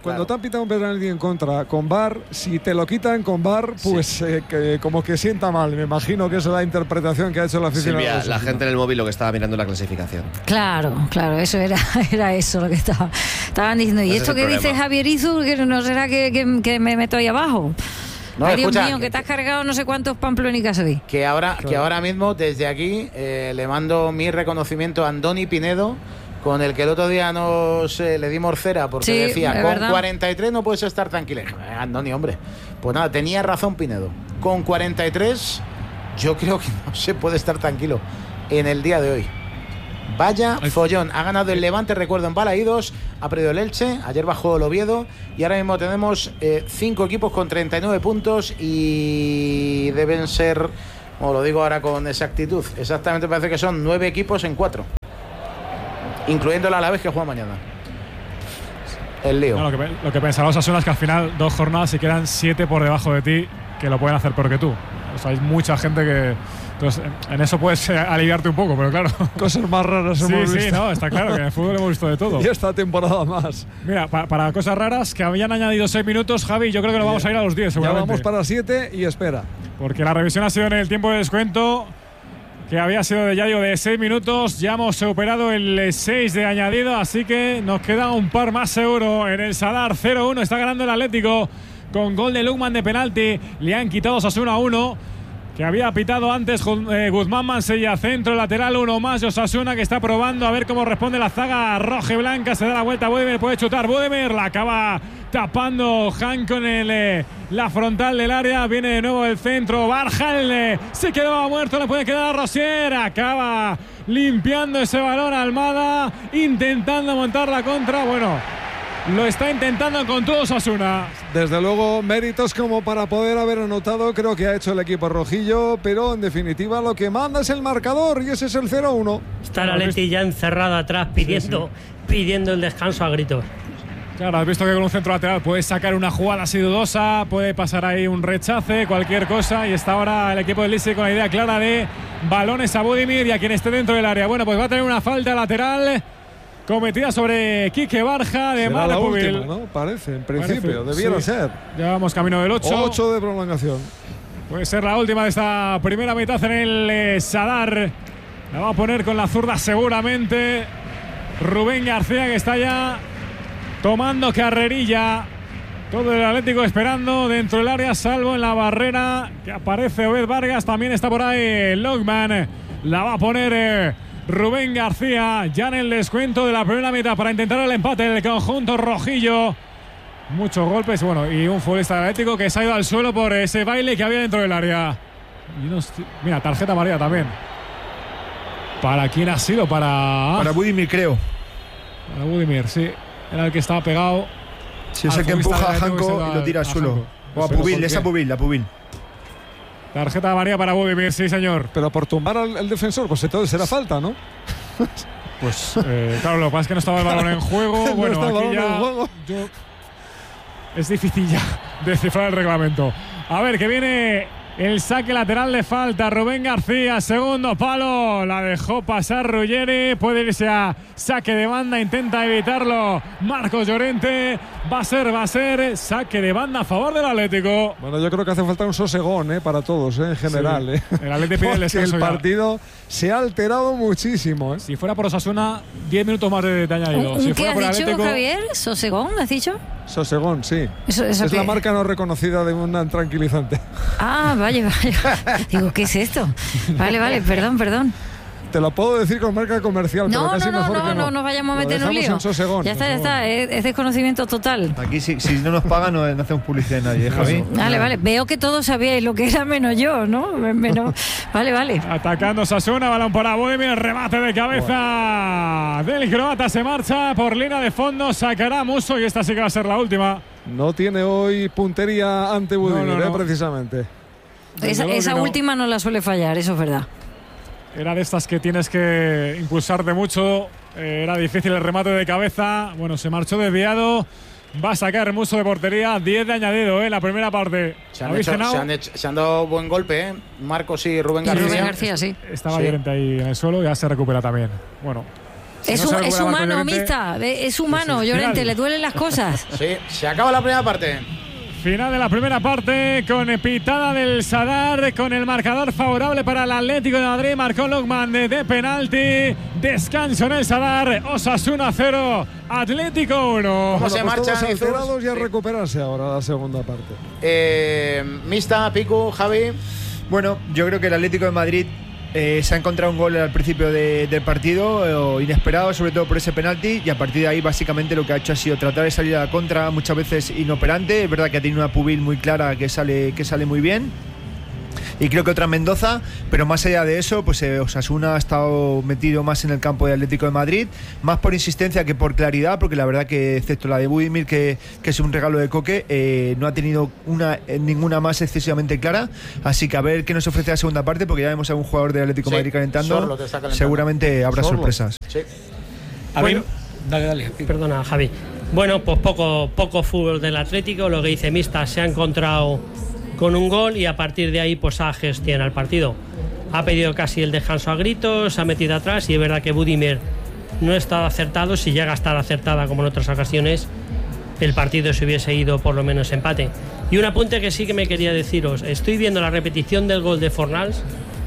cuando te han pitado un penalti en contra con V A R, si te lo quitan con V A R, pues sí. eh, que, como que sienta mal. Me imagino que esa es la interpretación que ha hecho la afición. Silvia, la gente en el móvil lo que estaba mirando la clasificación. Claro, claro, eso era, era eso lo que estaba, estaban diciendo. ¿Y esto que dice Javier Izu, que no será que, que, que me meto ahí abajo? No, Ay, Dios escucha, mío, que, que te has cargado no sé cuántos pamplónicas hoy. Que ahora, claro. que ahora mismo, desde aquí, eh, le mando mi reconocimiento a Andoni Pinedo, con el que el otro día nos eh, le dimos cera, porque sí, decía, con verdad. cuarenta y tres no puedes estar tranquilo. Eh, Andoni, hombre. Pues nada, tenía razón Pinedo. Con cuarenta y tres, yo creo que no se puede estar tranquilo en el día de hoy. Vaya follón, ha ganado el Levante, recuerdo, en Balaídos, ha perdido el Elche, ayer bajó el Oviedo y ahora mismo tenemos eh, cinco equipos con treinta y nueve puntos y deben ser, como lo digo ahora con exactitud, exactamente parece que son nueve equipos en cuatro, incluyendo el Alavés que juega mañana. El lío. No, lo, que, lo que pensaba Osasuna es que al final dos jornadas y quedan siete por debajo de ti que lo pueden hacer peor que tú. O sea, hay mucha gente que... Entonces, en eso puedes aliviarte un poco, pero claro. Cosas más raras hemos sí, visto. Sí, no, está claro que en el fútbol hemos visto de todo. Y esta temporada más. Mira, pa, para cosas raras, que habían añadido seis minutos, Javi, yo creo que nos vamos a ir a los diez, seguramente. Ya vamos para siete y espera. Porque la revisión ha sido en el tiempo de descuento, que había sido de, ya digo, de seis minutos. Ya hemos superado el seis de añadido, así que nos queda un par más seguro en el Sadar. cero uno, está ganando el Atlético con gol de Lukman de penalti. Le han quitado Osasuna a uno. Que había pitado antes eh, Guzmán Mansella, centro lateral, uno más. Osasuna que está probando a ver cómo responde la zaga roja y blanca. Se da la vuelta, Budimir puede chutar. Budimir la acaba tapando Han con el, eh, la frontal del área. Viene de nuevo el centro. Barjal eh, se quedaba muerto, le puede quedar a Rosier. Acaba limpiando ese balón Almada, intentando montar la contra. Bueno, lo está intentando con todo Osasuna. Desde luego, méritos como para poder haber anotado, creo que ha hecho el equipo rojillo, pero en definitiva lo que manda es el marcador y ese es el cero uno. Está la Leti ya encerrada atrás pidiendo, sí, sí. pidiendo el descanso a gritos. Claro, has visto que con un centro lateral puedes sacar una jugada así dudosa, puede pasar ahí un rechace, cualquier cosa, y está ahora el equipo del Lisi con la idea clara de balones a Budimir y a quien esté dentro del área. Bueno, pues va a tener una falta lateral cometida sobre Quique Barja de Será la Pubil. última, ¿no? Parece, en principio, Parece, debiera sí. ser. Ya vamos camino del ocho. ocho de prolongación. Puede ser la última de esta primera mitad en el eh, Sadar. La va a poner con la zurda seguramente Rubén García, que está ya tomando carrerilla. Todo el Atlético esperando dentro del área, salvo en la barrera que aparece Obed Vargas. También está por ahí Logman. La va a poner eh, Rubén García ya en el descuento de la primera mitad para intentar el empate del conjunto rojillo. Muchos golpes, bueno, y un futbolista del Atlético que se ha ido al suelo por ese baile que había dentro del área. Y unos, mira, tarjeta amarilla también. ¿Para quién ha sido? Para... Para Budimir, creo. Para Budimir, sí. Era el que estaba pegado. Sí, es el que empuja a Janko y lo tira al suelo. O a Pubil, esa Pubil, la Pubil. Tarjeta amarilla para Budimir, sí, señor. Pero por tumbar al, al defensor, pues entonces será falta, ¿no? Pues, eh, claro, lo que pasa es que no estaba el balón en juego. No bueno, está el aquí balón ya. en juego. Yo, es difícil ya descifrar el reglamento. A ver, que viene el saque lateral de falta. Rubén García, segundo palo. La dejó pasar Ruggeri. Puede irse a saque de banda. Intenta evitarlo Marcos Llorente. Va a ser, va a ser saque de banda a favor del Atlético. Bueno, yo creo que hace falta un sosegón ¿eh? para todos, ¿eh? en general. Sí. ¿eh? El Atlético pide el descanso. El partido ya se ha alterado muchísimo. ¿eh? Si fuera por Osasuna, diez minutos más de, de añadido. ¿Un, si ¿Qué fuera has por dicho, Atlético, Javier? ¿Sosegón, has dicho? Sosegón, sí. Eso, eso es que... la marca no reconocida de un tranquilizante. Ah, vale, vale. Digo, ¿qué es esto? Vale, vale, perdón, perdón. Te lo puedo decir con marca comercial, no, pero casi no, no, mejor no, que no. No, no nos vayamos a meter en un lío. En Sosegón. Ya está, ya está. Es, es desconocimiento total. Aquí, si, si no nos pagan, no, no hacemos publicidad a nadie, ¿eh, Javi? Vale, no. vale. Veo que todos sabíais lo que era menos yo, ¿no? Menos... Vale, vale. Atacando Osasuna, balón para Budimir, remate de cabeza bueno. del croata. Se marcha por línea de fondo, sacará Musso y esta sí que va a ser la última. No tiene hoy puntería ante Budimir, no, no, no. ¿eh? precisamente. Esa, esa no. última no la suele fallar, eso es verdad. Era de estas que tienes que impulsarte mucho. Eh, era difícil el remate de cabeza. Bueno, se marchó desviado. Va a sacar Musso de portería. diez de añadido, ¿eh? La primera parte. Se han, hecho, se han, hecho, se han dado buen golpe, ¿eh? Marcos y Rubén García. Y Rubén García, sí. Estaba sí. Llorente ahí en el suelo. Ya se recupera también. Bueno, Si es, no un, es humano, Mista, es humano, sí, sí. Llorente, le duelen las cosas. Sí, se acaba la primera parte. Final de la primera parte con pitada del Sadar, con el marcador favorable para el Atlético de Madrid. Marcó Lukman de, de penalti. Descanso en el Sadar. Osasuna cero, Atlético uno. ¿Cómo se marchan alterados y a recuperarse ahora la segunda parte? Eh, Mista, Piku, Javi. Bueno, yo creo que el Atlético de Madrid Eh, se ha encontrado un gol al principio de, del partido, eh, inesperado, sobre todo por ese penalti, y a partir de ahí básicamente lo que ha hecho ha sido tratar de salir a la contra, muchas veces inoperante. Es verdad que ha tenido una Pubil muy clara que sale, que sale muy bien, y creo que otra Mendoza, pero más allá de eso, pues eh, Osasuna ha estado metido más en el campo de Atlético de Madrid, más por insistencia que por claridad, porque la verdad que excepto la de Budimir, que, que es un regalo de Coque, eh, no ha tenido una ninguna más excesivamente clara. Así que a ver qué nos ofrece la segunda parte, porque ya vemos a un jugador de Atlético de sí, Madrid calentando. calentando seguramente habrá Sorlo. sorpresas sí. A bueno, ver, dale, dale. Perdona, Javi. Bueno, pues poco, poco fútbol del Atlético. Lo que dice Mista, se ha encontrado con un gol y a partir de ahí pues ha gestionado el partido. Ha pedido casi el descanso a gritos, se ha metido atrás, y es verdad que Budimir no está acertado. Si llega a estar acertada como en otras ocasiones, el partido se hubiese ido por lo menos empate. Y un apunte que sí que me quería deciros: estoy viendo la repetición del gol de Fornals.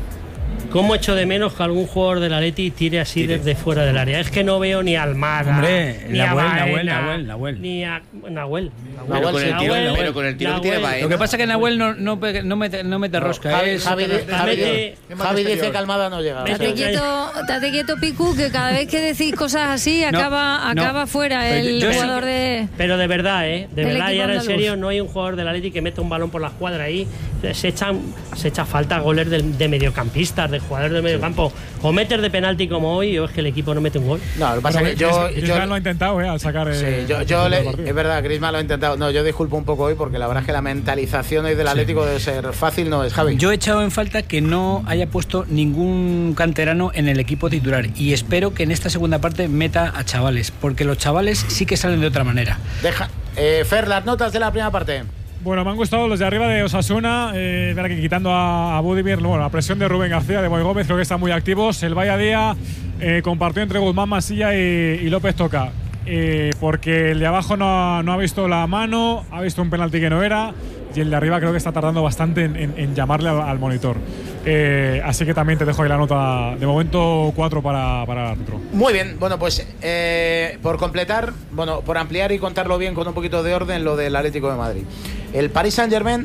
¿Cómo echo de menos que algún jugador del Atleti tire así tire. desde fuera del área? Es que no veo ni a Almada, Hombre, ni Nahuel, a Baena, Nahuel, Nahuel, Nahuel. ni a Nahuel. Pero con el tiro, Nahuel, pero con el tiro que tiene Baena. Lo que pasa es que Nahuel no, no, no mete, no mete rosca. Javi, es, Javi, Javi, Javi, Javi dice que Almada no llega. Date quieto, date quieto, Piku, que cada vez que decís cosas así acaba, no, acaba no. fuera el yo, jugador yo, de. Pero de verdad, ¿eh? De verdad, y ahora en serio, no hay un jugador del Atleti que meta un balón por la escuadra ahí. Se echan, se echa falta goles de, de mediocampistas, de jugadores de mediocampo. O meter de penalti como hoy, o es que el equipo no mete un gol. No, lo que pasa es que yo. Griezmann lo ha intentado, ¿eh? Al sacar. El, sí, yo, yo le, es verdad, Griezmann lo ha intentado. No, yo disculpo un poco hoy porque la verdad es que la mentalización hoy del Atlético sí. debe ser fácil, no es, Javi. Yo he echado en falta que no haya puesto ningún canterano en el equipo titular, y espero que en esta segunda parte meta a chavales, porque los chavales sí que salen de otra manera. Deja. Eh, Fer, las notas de la primera parte. Bueno, me han gustado los de arriba de Osasuna, eh, que quitando a, a Budimir, bueno, la presión de Rubén García, de Boy Gómez, creo que están muy activos. El Valladía eh, compartió entre Guzmán Masilla y, y López Toca, eh, porque el de abajo no ha, no ha visto la mano, ha visto un penalti que no era, y el de arriba creo que está tardando bastante en, en, en llamarle al, al monitor. Eh, así que también te dejo ahí la nota, de momento cuatro para, para el árbitro. Muy bien, bueno, pues eh, por completar, bueno, por ampliar y contarlo bien con un poquito de orden, lo del Atlético de Madrid. El Paris Saint-Germain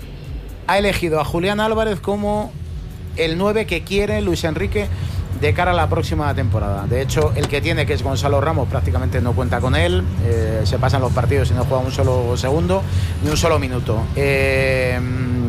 ha elegido a Julián Álvarez como el nueve que quiere Luis Enrique de cara a la próxima temporada. De hecho, el que tiene, que es Gonzalo Ramos, prácticamente no cuenta con él. Eh, se pasan los partidos y no juega un solo segundo ni un solo minuto. Eh,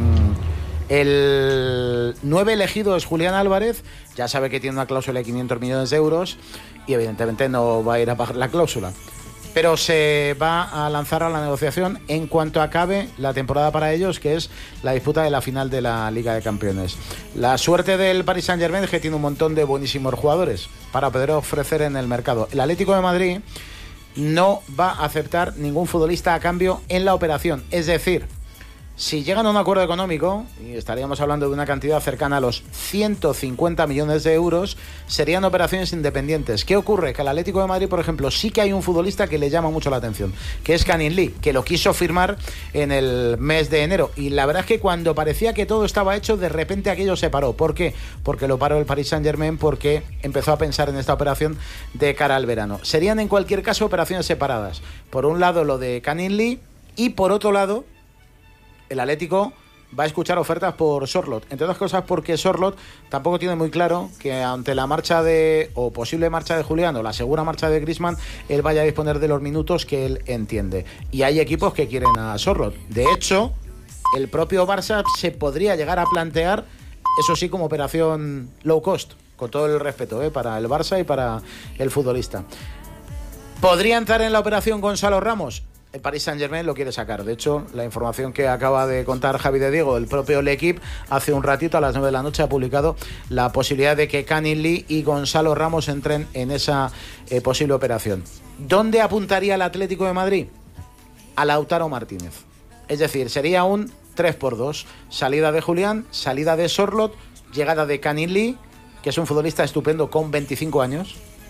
el nueve elegido es Julián Álvarez. Ya sabe que tiene una cláusula de quinientos millones de euros y evidentemente no va a ir a pagar la cláusula. Pero se va a lanzar a la negociación en cuanto acabe la temporada para ellos, que es la disputa de la final de la Liga de Campeones. La suerte del Paris Saint-Germain es que tiene un montón de buenísimos jugadores para poder ofrecer en el mercado. El Atlético de Madrid no va a aceptar ningún futbolista a cambio en la operación. Es decir, si llegan a un acuerdo económico, y estaríamos hablando de una cantidad cercana a los ciento cincuenta millones de euros, serían operaciones independientes. ¿Qué ocurre? Que al Atlético de Madrid, por ejemplo, sí que hay un futbolista que le llama mucho la atención, que es Canning Lee, que lo quiso firmar en el mes de enero. Y la verdad es que cuando parecía que todo estaba hecho, de repente aquello se paró. ¿Por qué? Porque lo paró el Paris Saint-Germain, porque empezó a pensar en esta operación de cara al verano. Serían en cualquier caso operaciones separadas. Por un lado lo de Canning Lee y por otro lado el Atlético va a escuchar ofertas por Sorloth, entre otras cosas porque Sorloth tampoco tiene muy claro que ante la marcha de, o posible marcha de Julián, o la segura marcha de Griezmann, él vaya a disponer de los minutos que él entiende. Y hay equipos que quieren a Sorloth. De hecho, el propio Barça se podría llegar a plantear, eso sí, como operación low cost, con todo el respeto, ¿eh? para el Barça y para el futbolista. ¿Podría entrar en la operación Gonzalo Ramos? El Paris Saint-Germain lo quiere sacar. De hecho, la información que acaba de contar Javi de Diego, el propio L'Equipe, hace un ratito, a las nueve de la noche, ha publicado la posibilidad de que Canning Lee y Gonzalo Ramos entren en esa eh, posible operación. ¿Dónde apuntaría el Atlético de Madrid? A Lautaro Martínez. Es decir, sería un tres por dos. Salida de Julián, salida de Sorloth, llegada de Canning Lee, que es un futbolista estupendo con veinticinco años,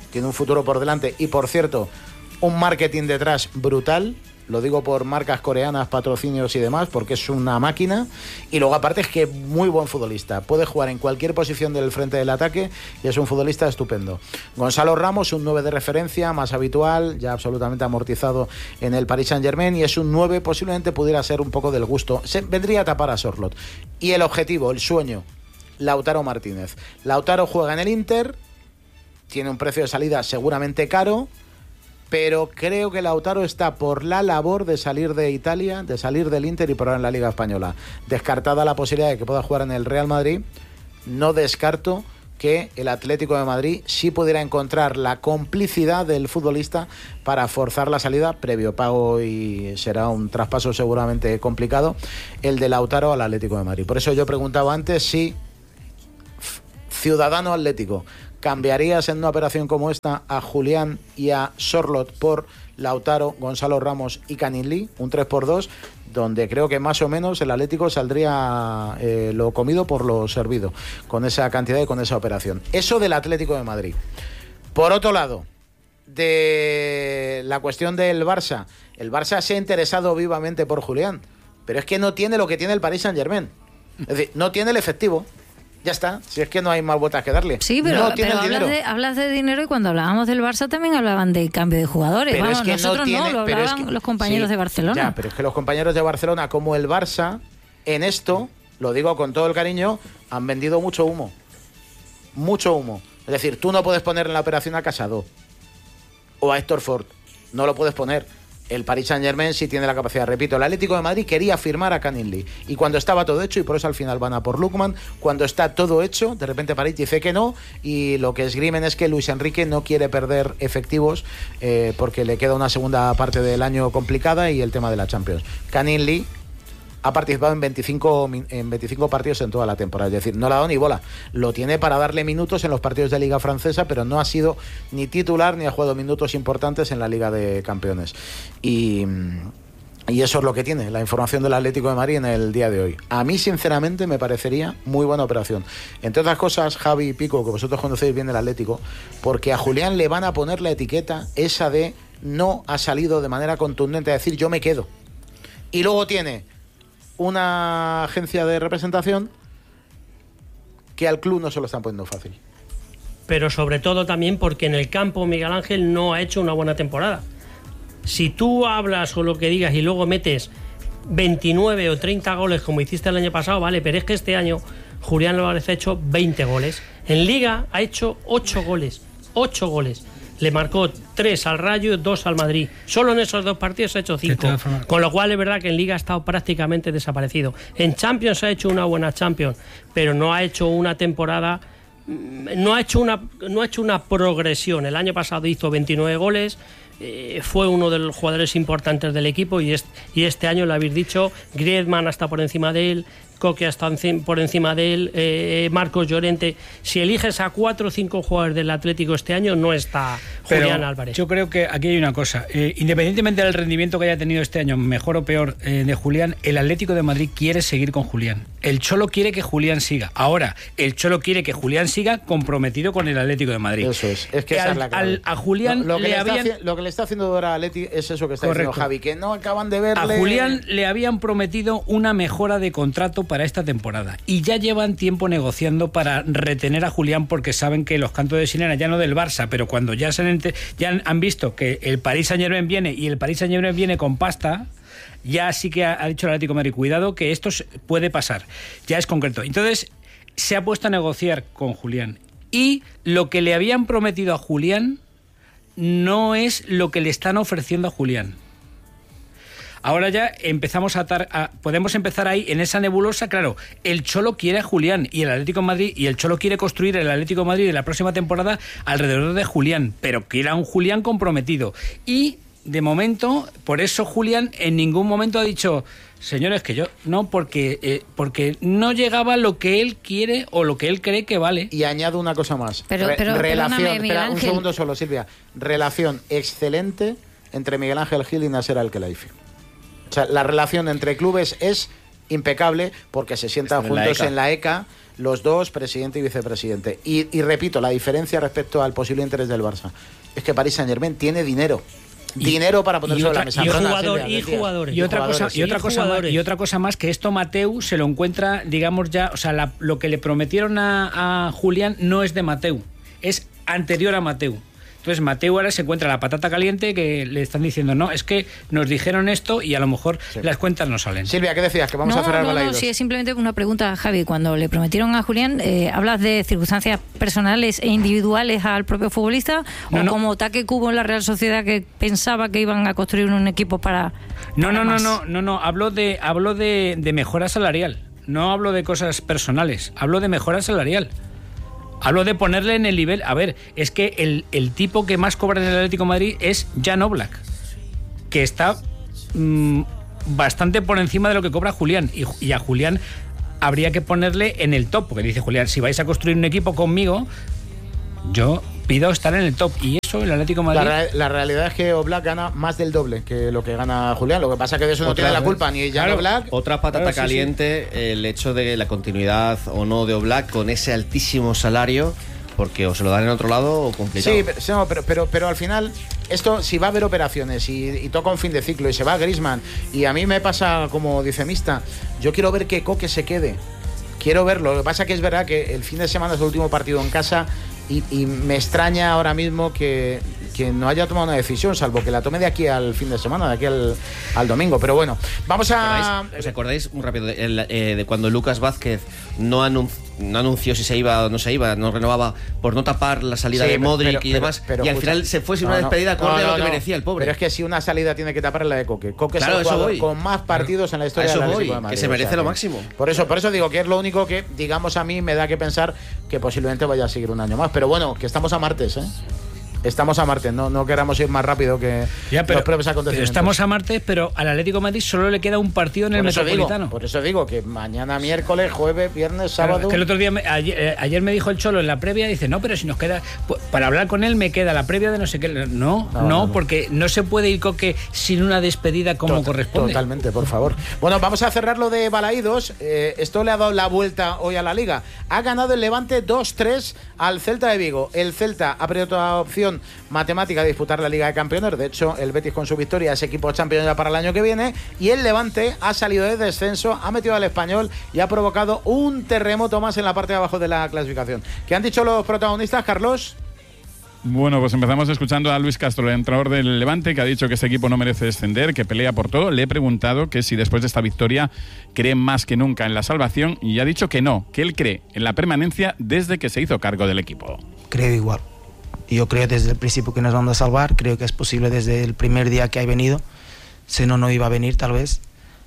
tiene un futuro por delante y, por cierto, un marketing detrás brutal. Lo digo por marcas coreanas, patrocinios y demás, porque es una máquina. Y luego, aparte, es que muy buen futbolista. Puede jugar en cualquier posición del frente del ataque y es un futbolista estupendo. Gonzalo Ramos, un nueve de referencia, más habitual, ya absolutamente amortizado en el Paris Saint-Germain, y es un nueve, posiblemente pudiera ser un poco del gusto. Se, vendría a tapar a Sorloth. Y el objetivo, el sueño, Lautaro Martínez. Lautaro juega en el Inter, tiene un precio de salida seguramente caro, pero creo que Lautaro está por la labor de salir de Italia, de salir del Inter y probar en la Liga Española. Descartada la posibilidad de que pueda jugar en el Real Madrid, no descarto que el Atlético de Madrid sí pudiera encontrar la complicidad del futbolista para forzar la salida, previo pago, y será un traspaso seguramente complicado, el de Lautaro al Atlético de Madrid. Por eso yo preguntaba antes si Ciudadano Atlético, ¿cambiarías en una operación como esta a Julián y a Sorloth por Lautaro, Gonzalo Ramos y Canning Lee? Un tres por dos, donde creo que más o menos el Atlético saldría eh, lo comido por lo servido, con esa cantidad y con esa operación. Eso del Atlético de Madrid. Por otro lado, de la cuestión del Barça, el Barça se ha interesado vivamente por Julián, pero es que no tiene lo que tiene el Paris Saint-Germain. Es decir, no tiene el efectivo. Ya está, si es que no hay más vueltas que darle. Sí, pero, no tiene pero el hablas, dinero. de, hablas de dinero, y cuando hablábamos del Barça también hablaban de cambio de jugadores. Pero Vamos, es que nosotros no, tiene, no, lo pero hablaban es que, los compañeros sí, de Barcelona. Ya, pero es que los compañeros de Barcelona, como el Barça, en esto, lo digo con todo el cariño, han vendido mucho humo. Mucho humo. Es decir, tú no puedes poner en la operación a Casado o a Héctor Ford. No lo puedes poner. El Paris Saint-Germain sí tiene la capacidad. Repito, el Atlético de Madrid quería firmar a Canning Lee. Y cuando estaba todo hecho, y por eso al final van a por Lookman, cuando está todo hecho, de repente París dice que no, y lo que esgrimen es que Luis Enrique no quiere perder efectivos eh, porque le queda una segunda parte del año complicada y el tema de la Champions. Canning Lee ha participado en veinticinco, en veinticinco partidos en toda la temporada, es decir, no le ha dado ni bola. Lo tiene para darle minutos en los partidos de Liga Francesa, pero no ha sido ni titular ni ha jugado minutos importantes en la Liga de Campeones. Y, y eso es lo que tiene la información del Atlético de Madrid en el día de hoy. A mí, sinceramente, me parecería muy buena operación. Entre otras cosas, Javi y Pico, que vosotros conocéis bien el Atlético, porque a Julián le van a poner la etiqueta esa de no ha salido de manera contundente a decir yo me quedo. Y luego tiene una agencia de representación que al club no se lo están poniendo fácil. Pero sobre todo también porque en el campo Miguel Ángel no ha hecho una buena temporada. Si tú hablas o lo que digas y luego metes veintinueve o treinta goles como hiciste el año pasado, vale, pero es que este año Julián Álvarez ha hecho veinte goles. En Liga ha hecho ocho goles. ocho goles. Le marcó tres al Rayo, dos al Madrid. Solo en esos dos partidos ha hecho cinco. Con lo cual es verdad que en Liga ha estado prácticamente desaparecido. En Champions ha hecho una buena Champions, pero no ha hecho una temporada, no ha hecho una, no ha hecho una progresión. El año pasado hizo veintinueve goles, eh, fue uno de los jugadores importantes del equipo, y este, y este año, lo habéis dicho, Griezmann está por encima de él, Coque está por encima de él, eh, Marcos Llorente. Si eliges a cuatro o cinco jugadores del Atlético este año, no está Julián Pero Álvarez. Yo creo que aquí hay una cosa. Eh, independientemente del rendimiento que haya tenido este año, mejor o peor, eh, de Julián, el Atlético de Madrid quiere seguir con Julián. El Cholo quiere que Julián siga. Ahora, el Cholo quiere que Julián siga comprometido con el Atlético de Madrid. Eso es. Es que esa al, es la clave. al, a Julián lo, lo, que le, le habían... está, lo que le está haciendo ahora a Atleti es eso que está Correcto. diciendo Javi, que no acaban de verle. A Julián le habían prometido una mejora de contrato para esta temporada, y ya llevan tiempo negociando para retener a Julián, porque saben que los cantos de sirena, ya no del Barça, pero cuando ya, se han, ya han visto que el Paris Saint-Germain viene, y el Paris Saint-Germain viene con pasta, ya sí que ha, ha dicho el Atlético de Madrid, cuidado que esto puede pasar, ya es concreto. Entonces se ha puesto a negociar con Julián, y lo que le habían prometido a Julián no es lo que le están ofreciendo a Julián. Ahora ya empezamos a, tar, a podemos empezar ahí en esa nebulosa. Claro, el Cholo quiere a Julián, y el Atlético de Madrid, y el Cholo quiere construir el Atlético de Madrid de la próxima temporada alrededor de Julián, pero quiere a un Julián comprometido. Y de momento, por eso Julián en ningún momento ha dicho, señores, que yo no, porque eh, porque no llegaba lo que él quiere o lo que él cree que vale. Y añado una cosa más. Pero, Re pero relación, espera, un segundo solo, Silvia. Relación excelente entre Miguel Ángel Gil y Nasser Al-Khelaifi. O sea, la relación entre clubes es impecable, porque se sientan juntos en la ECA, los dos, presidente y vicepresidente. Y, y repito, la diferencia respecto al posible interés del Barça es que Paris Saint-Germain tiene dinero. Y, dinero para poner sobre la mesa. Y, jugador, y jugadores. Y otra cosa, y otra cosa más, y otra cosa más, que esto Mateu se lo encuentra, digamos ya, o sea, la, lo que le prometieron a, a Julián no es de Mateu, es anterior a Mateu. Entonces Mateu ahora se encuentra la patata caliente que le están diciendo, no, es que nos dijeron esto y a lo mejor sí. las cuentas no salen. Silvia, ¿qué decías? Que vamos no, a cerrar no, Balaidos. No, sí, es simplemente una pregunta, Javi. Cuando le prometieron a Julián, eh, ¿hablas de circunstancias personales e individuales al propio futbolista? No, ¿O no. como Taque Cubo en la Real Sociedad, que pensaba que iban a construir un equipo para... No, para no, no, más? no, no, no, hablo de, hablo de, de mejora salarial. No hablo de cosas personales, hablo de mejora salarial. Hablo de ponerle en el nivel... A ver, es que el, el tipo que más cobra en el Atlético de Madrid es Jan Oblak, que está mmm, bastante por encima de lo que cobra Julián. Y, y a Julián habría que ponerle en el top, porque dice Julián, si vais a construir un equipo conmigo, yo pido estar en el top. Y eso el Atlético de Madrid... La, la realidad es que Oblak gana más del doble que lo que gana Julián. Lo que pasa es que de eso no tiene la culpa ni Jan claro, Oblak. Otra patata claro, sí, caliente, sí. El hecho de la continuidad o no de Oblak con ese altísimo salario, porque o se lo dan en otro lado o complicado. Sí, pero, no, pero, pero, pero al final, esto, si va a haber operaciones y, y toca un fin de ciclo y se va Griezmann, y a mí me pasa como dice Mista, yo quiero ver que Coque se quede. Quiero verlo. Lo que pasa que es verdad que el fin de semana es el último partido en casa. Y, y me extraña ahora mismo que, que no haya tomado una decisión, salvo que la tome de aquí al fin de semana, de aquí al, al domingo. Pero bueno, vamos a... ¿Os acordáis, muy rápido, de, el, eh, de cuando Lucas Vázquez no, anunci, no anunció si se iba o no se iba, no renovaba, por no tapar la salida sí, de Modric pero, y demás? Pero, pero, y al final se fue sin no, una despedida no, acorde no, no, a lo que no, merecía el pobre. Pero es que si una salida tiene que tapar la de Coque. Coque claro, es el jugador voy. con más partidos en la historia del Atlético de Madrid. Que se merece o sea, lo máximo. Por eso, por eso digo que es lo único que, digamos, a mí me da que pensar que posiblemente vaya a seguir un año más. Pero bueno, que estamos a martes, ¿eh? Estamos a martes, no, no queramos ir más rápido que ya, pero, los propios acontecimientos. Pero estamos a martes, pero al Atlético de Madrid solo le queda un partido en el por Metropolitano. Digo, por eso digo que mañana, miércoles, jueves, viernes, sábado... Claro, es que el otro día, me, ayer, ayer me dijo el Cholo en la previa, dice, no, pero si nos queda... Para hablar con él me queda la previa de no sé qué... No, no, no, no porque no se puede ir Coque sin una despedida como Tot, corresponde. Totalmente, por favor. Bueno, vamos a cerrar lo de Balaidos. Eh, esto le ha dado la vuelta hoy a la Liga. Ha ganado el Levante dos tres al Celta de Vigo. El Celta ha perdido toda opción matemática de disputar la Liga de Campeones. De hecho, el Betis con su victoria es equipo campeón ya para el año que viene. Y el Levante ha salido de descenso, ha metido al Español y ha provocado un terremoto más en la parte de abajo de la clasificación. ¿Qué han dicho los protagonistas, Carlos? Bueno, pues empezamos escuchando a Luis Castro, el entrenador del Levante, que ha dicho que este equipo no merece descender, que pelea por todo. Le he preguntado que si después de esta victoria cree más que nunca en la salvación y ha dicho que no, que él cree en la permanencia desde que se hizo cargo del equipo. Creo igual. Yo creo desde el principio que nos vamos a salvar, creo que es posible desde el primer día que ha venido, si no, no iba a venir tal vez.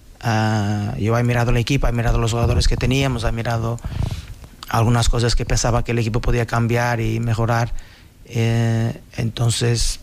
Uh, yo he mirado el equipo, he mirado los jugadores que teníamos, he mirado algunas cosas que pensaba que el equipo podía cambiar y mejorar. Eh, entonces,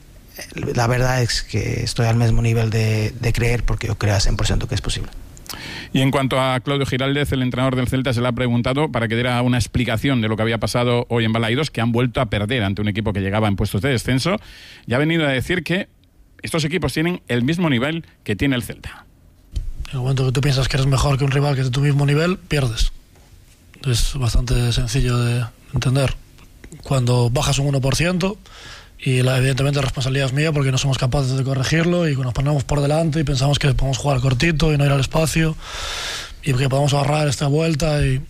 la verdad es que estoy al mismo nivel de, de creer, porque yo creo al cien por ciento que es posible. Y en cuanto a Claudio Giraldez, el entrenador del Celta, se le ha preguntado para que diera una explicación de lo que había pasado hoy en Balaidos, que han vuelto a perder ante un equipo que llegaba en puestos de descenso, y ha venido a decir que estos equipos tienen el mismo nivel que tiene el Celta. En el momento que tú piensas que eres mejor que un rival que es de tu mismo nivel, pierdes. Es bastante sencillo de entender. Cuando bajas un uno por ciento, y la, evidentemente la responsabilidad es mía porque no somos capaces de corregirlo y nos ponemos por delante y pensamos que podemos jugar cortito y no ir al espacio y que podemos ahorrar esta vuelta, y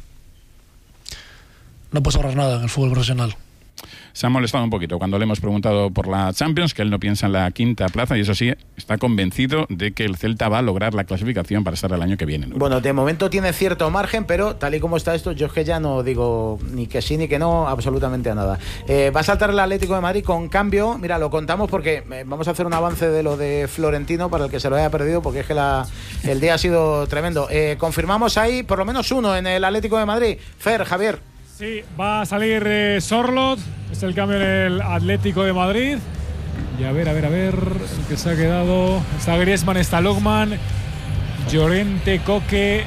no puedes ahorrar nada en el fútbol profesional. Se ha molestado un poquito cuando le hemos preguntado por la Champions, que él no piensa en la quinta plaza, y eso sí, está convencido de que el Celta va a lograr la clasificación para estar el año que viene. Bueno, de momento tiene cierto margen, pero tal y como está esto, yo es que ya no digo ni que sí ni que no, absolutamente a nada. Eh, va a saltar el Atlético de Madrid con cambio. Mira, lo contamos porque eh, vamos a hacer un avance de lo de Florentino para el que se lo haya perdido, porque es que la, el día ha sido tremendo. Eh, confirmamos ahí por lo menos uno en el Atlético de Madrid. Fer, Javier. Sí, va a salir eh, Sorloth, es el cambio en el Atlético de Madrid. Y a ver, a ver, a ver, el que se ha quedado. Está Griezmann, está Logman, Llorente, Coque,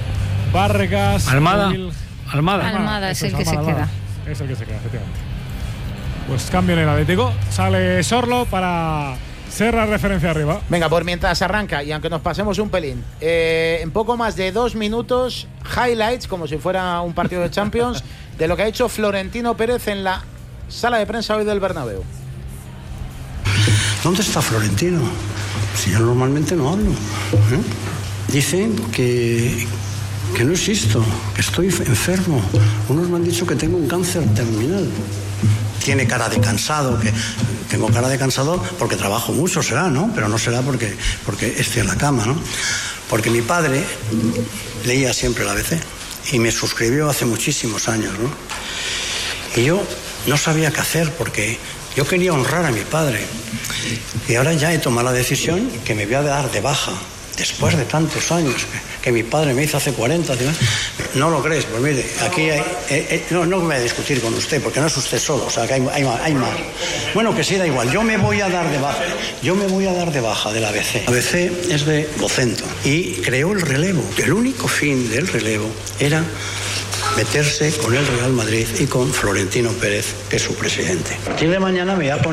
Vargas, Almada. Will... Almada. Almada es el que se queda. Es el que se queda, efectivamente. Pues cambio en el Atlético. Sale Sorloth para Serra referencia arriba. Venga, pues mientras arranca, y aunque nos pasemos un pelín, eh, en poco más de dos minutos, highlights, como si fuera un partido de Champions, de lo que ha hecho Florentino Pérez en la sala de prensa hoy del Bernabéu. ¿Dónde está Florentino? Si yo normalmente no hablo. ¿eh? Dicen que, que no existo, que estoy enfermo. Unos me han dicho que tengo un cáncer terminal. Tiene cara de cansado, que tengo cara de cansado porque trabajo mucho, será, ¿no? Pero no será porque, porque estoy en la cama, ¿no? Porque mi padre leía siempre la A B C y me suscribió hace muchísimos años, ¿no? Y yo no sabía qué hacer porque yo quería honrar a mi padre. Y ahora ya he tomado la decisión que me voy a dar de baja. Después de tantos años que, que mi padre me hizo hace cuarenta, no lo crees, pues mire, aquí hay, eh, eh, no, no me voy a discutir con usted, porque no es usted solo, o sea, que hay, hay, hay más. Bueno, que sí, da igual, yo me voy a dar de baja, yo me voy a dar de baja del A B C. A B C es de Vocento y creó el relevo. El único fin del relevo era meterse con el Real Madrid y con Florentino Pérez, que es su presidente. A partir de mañana me voy a poner